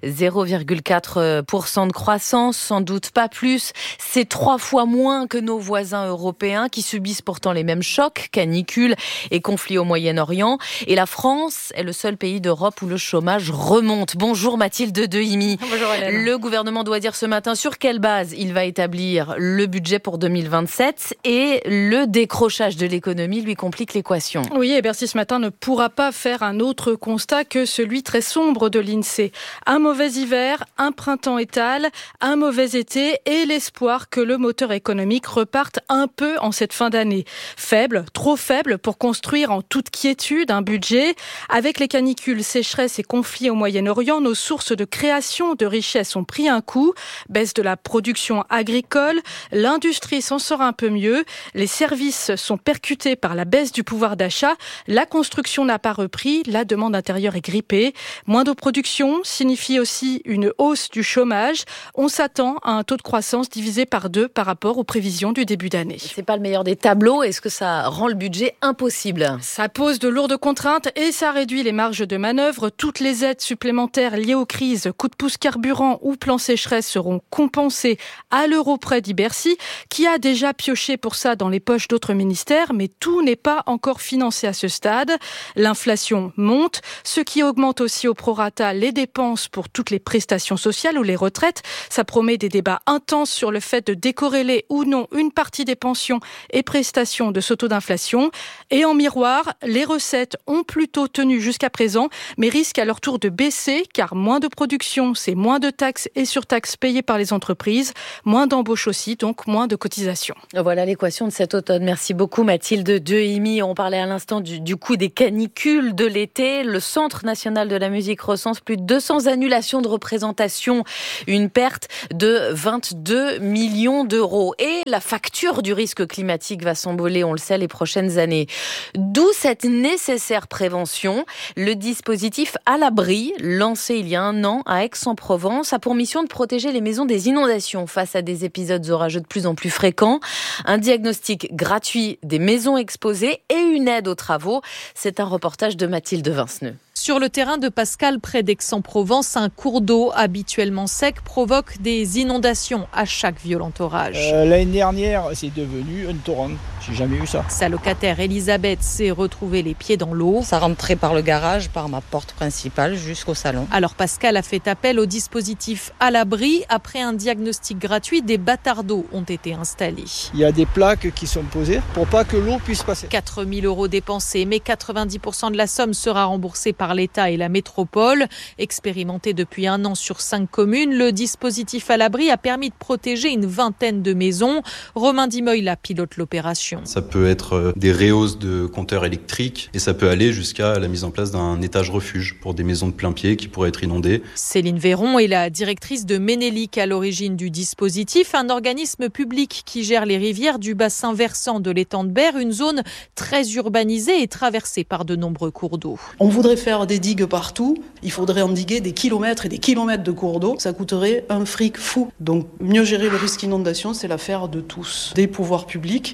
[SPEAKER 12] 0,4% de croissance, sans doute pas plus. C'est 3 fois moins que nos voisins européens qui subissent pourtant les mêmes chocs, canicules et conflits au Moyen-Orient. Et la France est le seul pays d'Europe où le chômage remonte. Bonjour Mathilde Dehimi. Bonjour Hélène. Le gouvernement doit dire ce matin sur quelle base il va établir le budget pour 2027 et le décrochage de l'économie lui complique l'équation.
[SPEAKER 22] Oui, et Bercy ce matin ne pourra pas faire un autre constat que celui très sombre de l'INSEE. Un mauvais hiver, un printemps étale, un mauvais été et l'espoir que le moteur économique reparte un peu en cette fin d'année. Faible, trop faible pour construire en toute quiétude un budget. Avec les canicules, sécheresses et conflits au Moyen-Orient, nos sources de création de richesses ont pris un coup. Baisse de la production agricole, l'industrie s'en sort un peu mieux, les services sont percutés par la baisse du pouvoir d'achat, la construction n'a pas repris, la demande intérieure est grippée. Moins de production signifie aussi une hausse du chômage. On s'attend à un taux de croissance divisé par 2 par rapport aux prévisions du début d'année.
[SPEAKER 12] C'est pas le meilleur des tableaux, est-ce que ça rend le budget impossible ?
[SPEAKER 22] Ça pose de lourdes contraintes et ça réduit les marges de manœuvre. Toutes les aides supplémentaires liées aux crises, coup de pouce carburant ou plan sécheresse seront compensées à l'euro près, dit Bercy, qui a déjà pioché pour ça dans les poches d'autres ministères, mais tout n'est pas encore financé à ce stade. L'inflation monte, ce qui augmente aussi au prorata les dépenses pour toutes les prestations sociales ou les retraites. Ça promet des débats intenses sur le fait de décorréler ou non une partie des pensions et prestations de ce taux d'inflation. Et en miroir, les recettes ont plutôt tenu jusqu'à présent, mais risquent à leur tour de baisser, car moins de production, c'est moins de taxes et surtaxes payées par les entreprises, moins d'embauches aussi, donc moins de cotisations.
[SPEAKER 12] Voilà l'équation de cet automne. Merci beaucoup Mathilde Dehimi. On parlait à l'instant du coût des canicules de l'été. Le Centre national de la musique recense plus de 200 annulations de représentation, une perte de 22 millions d'euros. Et la facture du risque climatique va s'envoler, on le sait, les prochaines années. D'où cette nécessaire prévention. Le dispositif à l'abri, lancé il y a 1 an à Aix-en-Provence, a pour mission de protéger les maisons des inondations face à des épisodes orageux de plus en plus fréquents. Un diagnostic gratuit des maisons exposées et une aide aux travaux. C'est un reportage de Mathilde Vinceneux.
[SPEAKER 14] Sur le terrain de Pascal, près d'Aix-en-Provence, un cours d'eau habituellement sec provoque des inondations à chaque violent orage.
[SPEAKER 15] L'année dernière, c'est devenu un torrent. J'ai jamais vu ça.
[SPEAKER 14] Sa locataire Elisabeth s'est retrouvée les pieds dans l'eau.
[SPEAKER 16] Ça rentrait par le garage, par ma porte principale jusqu'au salon.
[SPEAKER 14] Alors Pascal a fait appel au dispositif à l'abri. Après un diagnostic gratuit, des bâtards d'eau ont été installés.
[SPEAKER 15] Il y a des plaques qui sont posées pour pas que l'eau puisse passer.
[SPEAKER 14] 4 000 € dépensés, mais 90% de la somme sera remboursée par l'État et la métropole. Expérimenté depuis 1 an sur 5 communes, le dispositif à l'abri a permis de protéger une 20aine de maisons. Romain Dimeuil pilote l'opération.
[SPEAKER 17] Ça peut être des rehausses de compteurs électriques et ça peut aller jusqu'à la mise en place d'un étage refuge pour des maisons de plein pied qui pourraient être inondées.
[SPEAKER 14] Céline Véron est la directrice de Ménélique à l'origine du dispositif, un organisme public qui gère les rivières du bassin versant de l'étang de Berre, une zone très urbanisée et traversée par de nombreux cours d'eau.
[SPEAKER 18] On voudrait faire des digues partout, il faudrait endiguer des kilomètres et des kilomètres de cours d'eau, ça coûterait un fric fou. Donc mieux gérer le risque inondation, c'est l'affaire de tous, des pouvoirs publics, mais aussi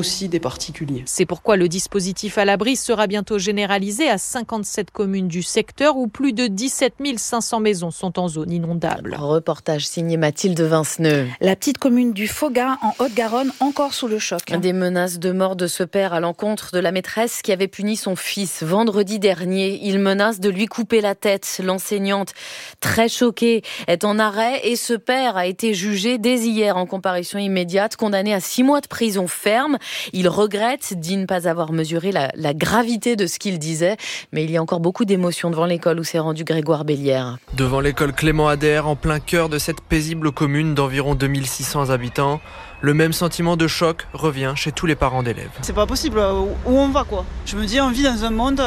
[SPEAKER 18] aussi des particuliers.
[SPEAKER 14] C'est pourquoi le dispositif à l'abri sera bientôt généralisé à 57 communes du secteur où plus de 17 500 maisons sont en zone inondable.
[SPEAKER 9] Reportage signé Mathilde Vinceneux.
[SPEAKER 2] La petite commune du Faugas en Haute-Garonne, encore sous le choc.
[SPEAKER 9] Des menaces de mort de ce père à l'encontre de la maîtresse qui avait puni son fils vendredi dernier. Il menace de lui couper la tête. L'enseignante, très choquée, est en arrêt et ce père a été jugé dès hier en comparution immédiate, condamné à 6 mois de prison ferme. Il regrette, dit ne pas avoir mesuré la gravité de ce qu'il disait, mais il y a encore beaucoup d'émotions devant l'école où s'est rendu Grégoire Bellière.
[SPEAKER 19] Devant l'école Clément Adair, en plein cœur de cette paisible commune d'environ 2600 habitants, le même sentiment de choc revient chez tous les parents d'élèves.
[SPEAKER 20] C'est pas possible, où on va quoi. Je me dis, on vit dans un monde,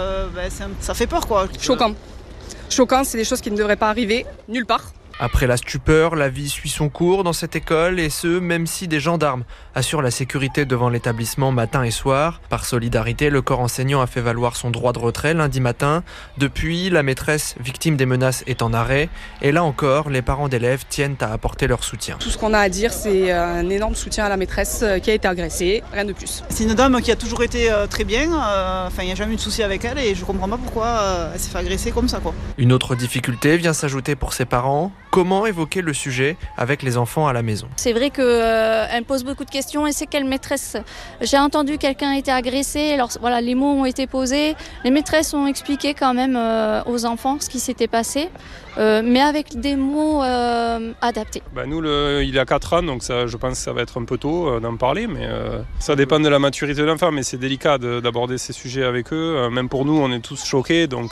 [SPEAKER 20] ça fait peur quoi.
[SPEAKER 21] Choquant. Choquant, c'est des choses qui ne devraient pas arriver nulle part.
[SPEAKER 19] Après la stupeur, la vie suit son cours dans cette école et ce, même si des gendarmes assurent la sécurité devant l'établissement matin et soir. Par solidarité, le corps enseignant a fait valoir son droit de retrait lundi matin. Depuis, la maîtresse, victime des menaces, est en arrêt. Et là encore, les parents d'élèves tiennent à apporter leur soutien.
[SPEAKER 21] Tout ce qu'on a à dire, c'est un énorme soutien à la maîtresse qui a été agressée, rien de plus.
[SPEAKER 20] C'est une dame qui a toujours été très bien, il n'y a jamais eu de souci avec elle et je comprends pas pourquoi elle s'est fait agresser comme ça quoi.
[SPEAKER 19] Une autre difficulté vient s'ajouter pour ses parents. Comment évoquer le sujet avec les enfants à la maison ?
[SPEAKER 23] C'est vrai qu'elle pose beaucoup de questions et c'est quelle maîtresse. J'ai entendu quelqu'un a été agressé, alors voilà, les mots ont été posés. Les maîtresses ont expliqué quand même aux enfants ce qui s'était passé, mais avec des mots adaptés.
[SPEAKER 24] Nous, il a 4 ans, donc ça, je pense que ça va être un peu tôt d'en parler, mais ça dépend de la maturité de l'enfant, mais c'est délicat d'aborder ces sujets avec eux. Même pour nous, on est tous choqués, donc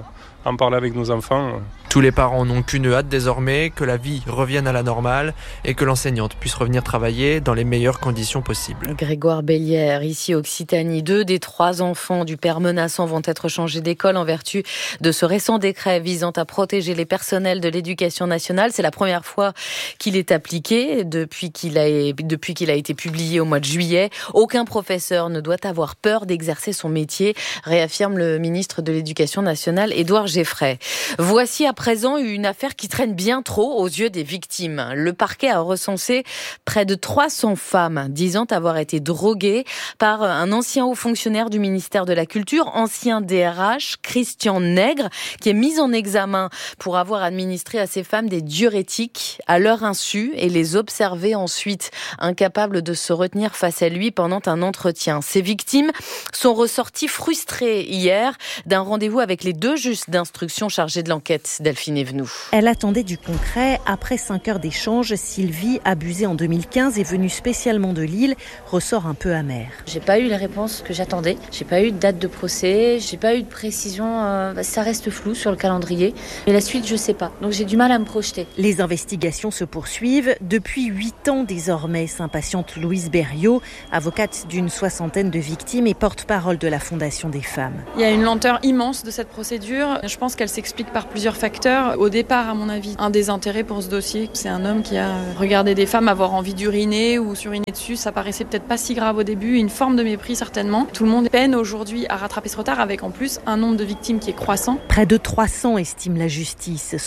[SPEAKER 24] en parler avec nos enfants.
[SPEAKER 19] Tous les parents n'ont qu'une hâte désormais, que la vie revienne à la normale et que l'enseignante puisse revenir travailler dans les meilleures conditions possibles.
[SPEAKER 9] Grégoire Bellière, ici Occitanie. 2 des 3 enfants du père menaçant vont être changés d'école en vertu de ce récent décret visant à protéger les personnels de l'éducation nationale. C'est la première fois qu'il est appliqué depuis qu'il a été publié au mois de juillet. Aucun professeur ne doit avoir peur d'exercer son métier, réaffirme le ministre de l'Éducation nationale, Édouard Geffray. Voici à présent une affaire qui traîne bien trop aux yeux des victimes. Le parquet a recensé près de 300 femmes disant avoir été droguées par un ancien haut fonctionnaire du ministère de la Culture, ancien DRH, Christian Nègre, qui est mis en examen pour avoir administré à ces femmes des diurétiques à leur insu et les observer ensuite, incapables de se retenir face à lui pendant un entretien. Ces victimes sont ressorties frustrées hier d'un rendez-vous avec les 2 juges d'instruction chargés de l'enquête. Delphine Evenou.
[SPEAKER 25] Elle attendait du concret. Après 5 heures d'échange, Sylvie, abusée en 2015 et venue spécialement de Lille, ressort un peu amère.
[SPEAKER 27] J'ai pas eu les réponses que j'attendais. J'ai pas eu de date de procès. J'ai pas eu de précision. Ça reste flou sur le calendrier. Et la suite, je sais pas. Donc j'ai du mal à me projeter.
[SPEAKER 25] Les investigations se poursuivent. Depuis 8 ans désormais, s'impatiente Louise Berriot, avocate d'une 60aine de victimes et porte-parole de la Fondation des femmes.
[SPEAKER 28] Il y a une lenteur immense de cette procédure. Je pense qu'elle s'explique par plusieurs facteurs. Au départ, à mon avis, un désintérêt pour ce dossier. C'est un homme qui a regardé des femmes avoir envie d'uriner ou s'uriner dessus. Ça paraissait peut-être pas si grave au début, une forme de mépris certainement. Tout le monde peine aujourd'hui à rattraper ce retard avec en plus un nombre de victimes qui est croissant.
[SPEAKER 25] Près de 300 estime la justice.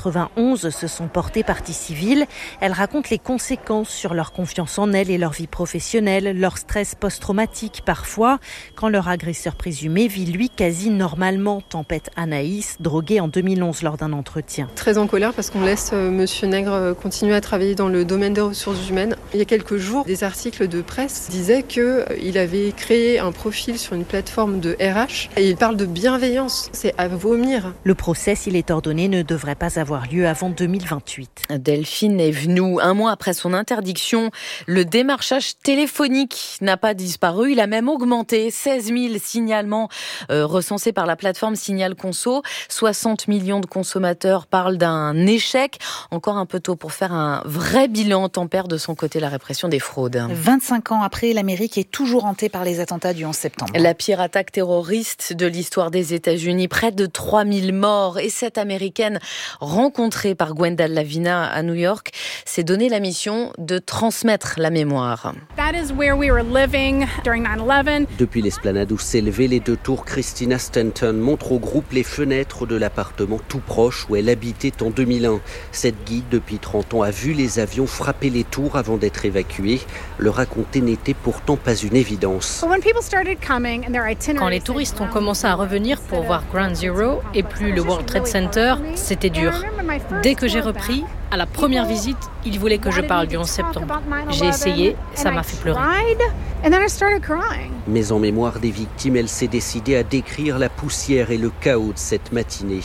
[SPEAKER 25] 191 se sont portées partie civile. Elles racontent les conséquences sur leur confiance en elles et leur vie professionnelle, leur stress post-traumatique parfois, quand leur agresseur présumé vit lui quasi normalement, tempête Anaïs, droguée en 2011 lors d'un entretien.
[SPEAKER 29] Très en colère parce qu'on laisse Monsieur Nègre continuer à travailler dans le domaine des ressources humaines. Il y a quelques jours, des articles de presse disaient qu'il avait créé un profil sur une plateforme de RH et il parle de bienveillance. C'est à vomir.
[SPEAKER 25] Le procès, s'il est ordonné, ne devrait pas avoir lieu avant 2028.
[SPEAKER 9] Delphine Evenou, 1 mois après son interdiction, le démarchage téléphonique n'a pas disparu. Il a même augmenté. 16 000 signalements recensés par la plateforme Signal Conso. 60 millions de consommateurs parlent d'un échec. Encore un peu tôt pour faire un vrai bilan, tempère de son côté la répression des fraudes.
[SPEAKER 2] 25 ans après, l'Amérique est toujours hantée par les attentats du 11 septembre.
[SPEAKER 9] La pire attaque terroriste de l'histoire des États-Unis, près de 3000 morts. Et cette Américaine rencontrée par Gwenda Lavina à New York s'est donné la mission de transmettre la mémoire.
[SPEAKER 30] Depuis l'esplanade où s'élevaient les 2 tours, Christina Stanton montre au groupe les fenêtres
[SPEAKER 1] fenêtre de l'appartement tout proche où elle habitait en 2001. Cette guide, depuis 30 ans, a vu les avions frapper les tours avant d'être évacués. Le raconter n'était pourtant pas une évidence.
[SPEAKER 3] Quand les touristes ont commencé à revenir pour voir Ground Zero et plus le World Trade Center, c'était dur. Dès que j'ai repris, à la première visite, ils voulaient que je parle du 11 septembre. J'ai essayé, ça m'a fait pleurer.
[SPEAKER 1] Mais en mémoire des victimes, elle s'est décidée à décrire la poussière et le chaos de cette matinée.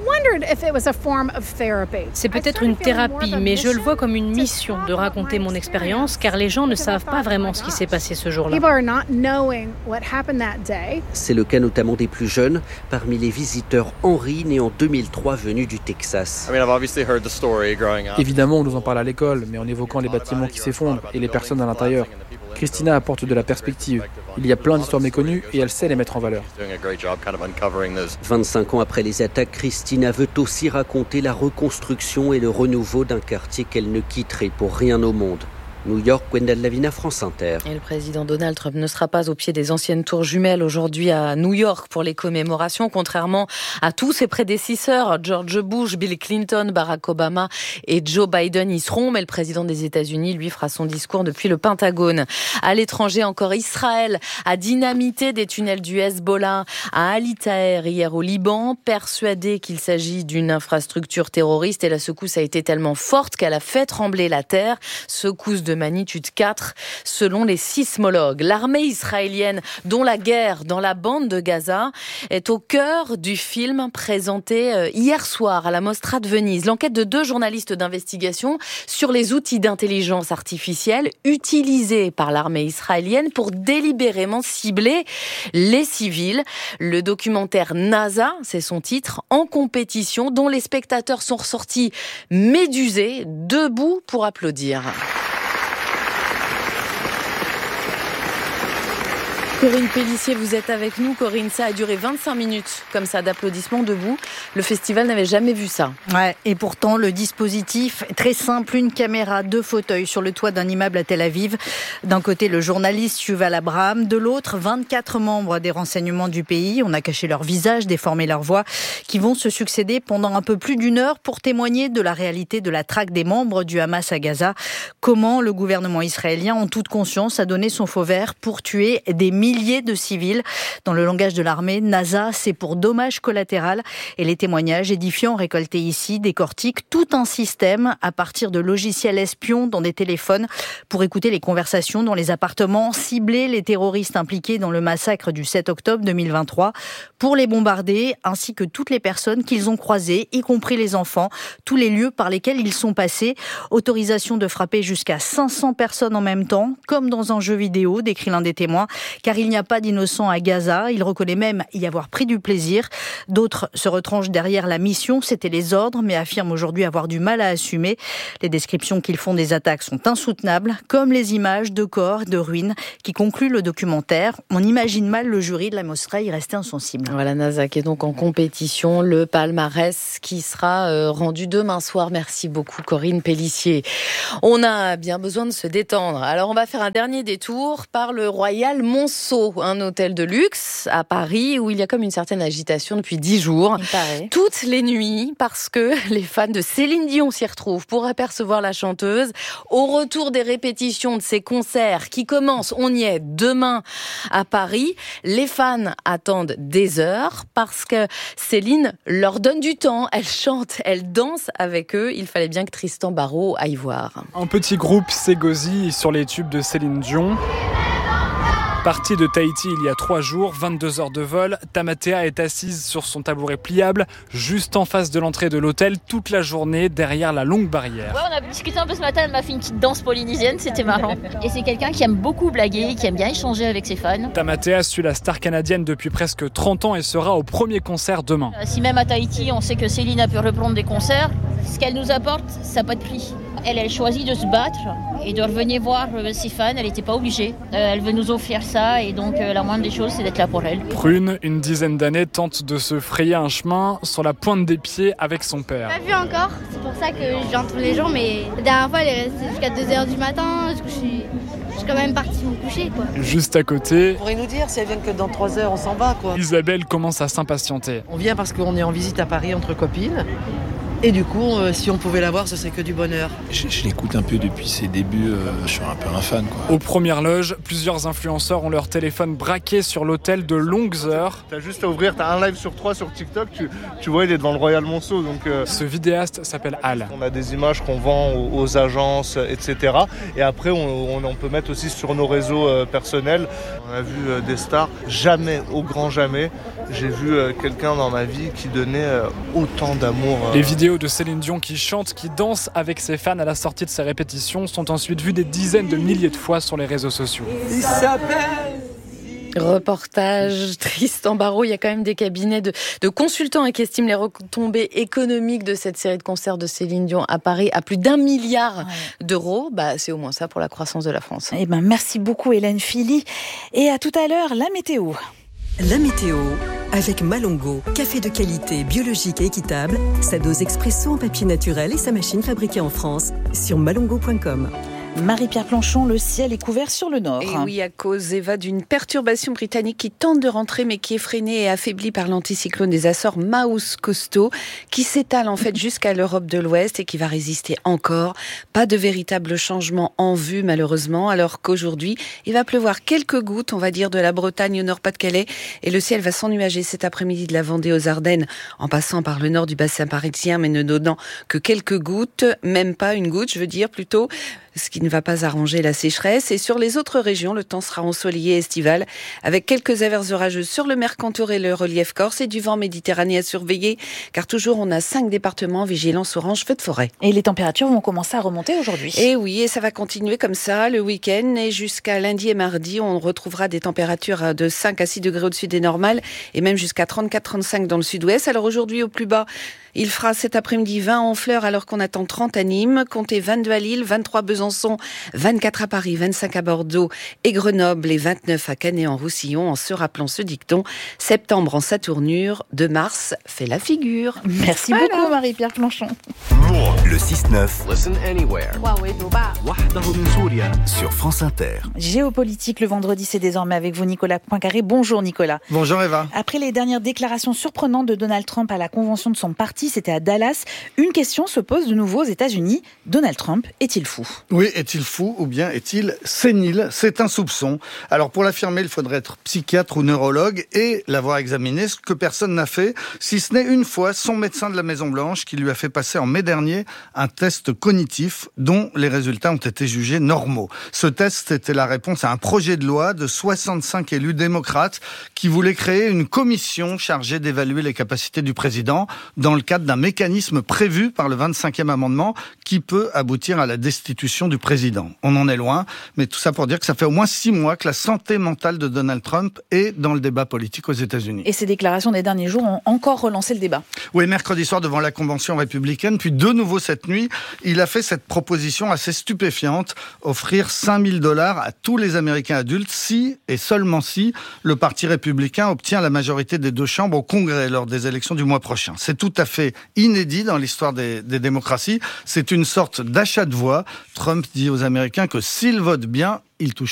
[SPEAKER 3] C'est peut-être une thérapie, mais je le vois comme une mission de raconter mon expérience, car les gens ne savent pas vraiment ce qui s'est passé ce jour-là.
[SPEAKER 1] C'est le cas notamment des plus jeunes, parmi les visiteurs Henri, né en 2003, venu du Texas.
[SPEAKER 4] Évidemment, on nous en parle à l'école, mais en évoquant les bâtiments qui s'effondrent et les personnes à l'intérieur. Christina apporte de la perspective. Il y a plein d'histoires méconnues et elle sait les mettre en valeur.
[SPEAKER 1] 25 ans après les attaques, Christina veut aussi raconter la reconstruction et le renouveau d'un quartier qu'elle ne quitterait pour rien au monde. New York, Gwendal Lavina, France Inter.
[SPEAKER 12] Et le président Donald Trump ne sera pas au pied des anciennes tours jumelles aujourd'hui à New York pour les commémorations, contrairement à tous ses prédécesseurs. George Bush, Bill Clinton, Barack Obama et Joe Biden y seront, mais le président des États-Unis, lui, fera son discours depuis le Pentagone. À l'étranger, encore Israël a dynamité des tunnels du Hezbollah à Ali Taher hier au Liban, persuadé qu'il s'agit d'une infrastructure terroriste, et la secousse a été tellement forte qu'elle a fait trembler la terre. Secousse de magnitude 4 selon les sismologues. L'armée israélienne, dont la guerre dans la bande de Gaza est au cœur du film présenté hier soir à la Mostra de Venise. L'enquête de 2 journalistes d'investigation sur les outils d'intelligence artificielle utilisés par l'armée israélienne pour délibérément cibler les civils. Le documentaire NASA, c'est son titre, en compétition, dont les spectateurs sont ressortis médusés, debout pour applaudir. Corinne Pellissier, vous êtes avec nous. Corinne, ça a duré 25 minutes comme ça d'applaudissements debout. Le festival n'avait jamais vu ça.
[SPEAKER 2] Ouais, et pourtant le dispositif est très simple, une caméra, 2 fauteuils sur le toit d'un immeuble à Tel Aviv. D'un côté le journaliste Yuval Abraham, de l'autre 24 membres des renseignements du pays. On a caché leur visage, déformé leur voix, qui vont se succéder pendant un peu plus d'1 heure pour témoigner de la réalité de la traque des membres du Hamas à Gaza. Comment le gouvernement israélien, en toute conscience, a donné son feu vert pour tuer des milliers de civils. Dans le langage de l'armée, NASA, c'est pour dommage collatéral. Et les témoignages édifiants récoltés ici décortiquent tout un système à partir de logiciels espions dans des téléphones pour écouter les conversations dans les appartements, cibler les terroristes impliqués dans le massacre du 7 octobre 2023, pour les bombarder, ainsi que toutes les personnes qu'ils ont croisées, y compris les enfants, tous les lieux par lesquels ils sont passés. Autorisation de frapper jusqu'à 500 personnes en même temps, comme dans un jeu vidéo, décrit l'un des témoins, car il n'y a pas d'innocents à Gaza. Il reconnaît même y avoir pris du plaisir. D'autres se retranchent derrière la mission, c'était les ordres, mais affirment aujourd'hui avoir du mal à assumer. Les descriptions qu'ils font des attaques sont insoutenables, comme les images de corps, de ruines, qui concluent le documentaire. On imagine mal le jury de la Mostra y rester insensible.
[SPEAKER 12] Voilà, NASA qui est donc en compétition, le palmarès qui sera rendu demain soir. Merci beaucoup Corinne Pellissier. On a bien besoin de se détendre. Alors on va faire un dernier détour par le Royal Monceau, un hôtel de luxe à Paris où il y a comme une certaine agitation depuis 10 jours. Toutes les nuits, parce que les fans de Céline Dion s'y retrouvent pour apercevoir la chanteuse. Au retour des répétitions de ses concerts qui commencent, on y est, demain à Paris, les fans attendent des heures parce que Céline leur donne du temps. Elle chante, elle danse avec eux. Il fallait bien que Tristan Barraud aille voir.
[SPEAKER 5] Un petit groupe s'égosille sur les tubes de Céline Dion. Partie de Tahiti il y a 3 jours, 22 heures de vol, Tamatea est assise sur son tabouret pliable, juste en face de l'entrée de l'hôtel, toute la journée, derrière la longue barrière.
[SPEAKER 6] Ouais, on a discuté un peu ce matin, elle m'a fait une petite danse polynésienne, c'était marrant. Et c'est quelqu'un qui aime beaucoup blaguer, qui aime bien échanger avec ses fans.
[SPEAKER 5] Tamatea suit la star canadienne depuis presque 30 ans et sera au premier concert demain.
[SPEAKER 6] Si même à Tahiti, on sait que Céline a pu reprendre des concerts, ce qu'elle nous apporte, ça n'a pas de prix. Elle choisit de se battre et de revenir voir ses fans, elle n'était pas obligée. Elle veut nous offrir ça et donc la moindre des choses, c'est d'être là pour elle.
[SPEAKER 5] Prune, une dizaine d'années, tente de se frayer un chemin sur la pointe des pieds avec son père.
[SPEAKER 7] Pas vu encore, c'est pour ça que je viens tous les jours, mais la dernière fois elle est restée jusqu'à 2h du matin, du coup je suis Je suis quand même partie me coucher, quoi.
[SPEAKER 5] Juste à côté,
[SPEAKER 8] Vous pourriez nous dire si elles viennent que dans 3 heures, on s'en va, quoi.
[SPEAKER 5] Isabelle commence à s'impatienter.
[SPEAKER 8] On vient parce qu'on est en visite à Paris entre copines. Et du coup, si on pouvait la voir, ce serait que du bonheur.
[SPEAKER 10] Je l'écoute un peu depuis ses débuts, je suis un peu un fan, quoi.
[SPEAKER 5] Aux premières loges, plusieurs influenceurs ont leur téléphone braqué sur l'hôtel de longues heures.
[SPEAKER 11] T'as juste à ouvrir, t'as un live sur 3 sur TikTok, tu vois, il est devant le Royal Monceau. Donc,
[SPEAKER 5] Ce vidéaste s'appelle Al.
[SPEAKER 11] On a des images qu'on vend aux agences, etc. Et après, on peut mettre aussi sur nos réseaux personnels. On a vu des stars, jamais, au grand jamais, j'ai vu quelqu'un dans ma vie qui donnait autant d'amour.
[SPEAKER 5] Les vidéos de Céline Dion qui chante, qui danse avec ses fans à la sortie de ses répétitions sont ensuite vues des dizaines de milliers de fois sur les réseaux sociaux.
[SPEAKER 12] Reportage Tristan Barraud, il y a quand même des cabinets de consultants qui estiment les retombées économiques de cette série de concerts de Céline Dion à Paris à plus d'1 milliard d'euros. C'est au moins ça pour la croissance de la France.
[SPEAKER 2] Merci beaucoup Hélène Philly. Et à tout à l'heure, la météo.
[SPEAKER 13] La météo avec Malongo, café de qualité, biologique et équitable, sa dose expresso en papier naturel et sa machine fabriquée en France sur malongo.com.
[SPEAKER 2] Marie-Pierre Planchon, le ciel est couvert sur le nord.
[SPEAKER 15] Et oui, à cause, Eva, d'une perturbation britannique qui tente de rentrer mais qui est freinée et affaiblie par l'anticyclone des Açores Maus Costaud, qui s'étale en fait jusqu'à l'Europe de l'Ouest et qui va résister encore. Pas de véritable changement en vue malheureusement, alors qu'aujourd'hui, il va pleuvoir quelques gouttes, on va dire, de la Bretagne au Nord-Pas-de-Calais, et le ciel va s'ennuager cet après-midi de la Vendée aux Ardennes, en passant par le nord du bassin parisien, mais ne donnant que quelques gouttes, même pas une goutte, je veux dire plutôt, ce qui ne va pas arranger la sécheresse. Et sur les autres régions, le temps sera ensoleillé et estival, avec quelques averses orageuses sur le Mercantour et le relief corse, et du vent méditerranéen à surveiller, car toujours on a 5 départements en vigilance orange feu de forêt.
[SPEAKER 2] Et les températures vont commencer à remonter aujourd'hui.
[SPEAKER 15] Et oui, et ça va continuer comme ça le week-end, et jusqu'à lundi et mardi, on retrouvera des températures de 5 à 6 degrés au-dessus des normales, et même jusqu'à 34-35 dans le sud-ouest. Alors aujourd'hui, au plus bas, il fera cet après-midi 20 en Fleurs, alors qu'on attend 30 à Nîmes, comptez 22 à Lille, 23 à Besançon, 24 à Paris, 25 à Bordeaux et Grenoble, et 29 à Canet-en-Roussillon, en se rappelant ce dicton: septembre en sa tournure, de mars fait la figure.
[SPEAKER 2] Merci beaucoup Marie-Pierre Planchon.
[SPEAKER 16] Le 6-9. Listen anywhere. Sur France Inter.
[SPEAKER 2] Géopolitique le vendredi, c'est désormais avec vous Nicolas Poincaré. Bonjour Nicolas.
[SPEAKER 22] Bonjour Eva.
[SPEAKER 2] Après les dernières déclarations surprenantes de Donald Trump à la convention de son parti, c'était à Dallas, une question se pose de nouveau aux États-Unis. Donald Trump est-il fou ?
[SPEAKER 22] Oui, est-il fou ou bien est-il sénile ? C'est un soupçon. Alors pour l'affirmer, il faudrait être psychiatre ou neurologue et l'avoir examiné, ce que personne n'a fait, si ce n'est une fois son médecin de la Maison-Blanche qui lui a fait passer en mai dernier un test cognitif dont les résultats ont été jugés normaux. Ce test était la réponse à un projet de loi de 65 élus démocrates qui voulaient créer une commission chargée d'évaluer les capacités du président dans le cadre d'un mécanisme prévu par le 25e amendement qui peut aboutir à la destitution du président. On en est loin, mais tout ça pour dire que ça fait au moins 6 mois que la santé mentale de Donald Trump est dans le débat politique aux États-Unis.
[SPEAKER 2] Et ces déclarations des derniers jours ont encore relancé le débat.
[SPEAKER 22] Oui, mercredi soir devant la convention républicaine, puis de nouveau cette nuit, il a fait cette proposition assez stupéfiante, offrir $5 000 à tous les Américains adultes si, et seulement si, le Parti républicain obtient la majorité des 2 chambres au Congrès lors des élections du mois prochain. C'est tout à fait inédit dans l'histoire des démocraties. C'est une sorte d'achat de voix. Trump dit aux Américains que s'ils votent bien, ils touchent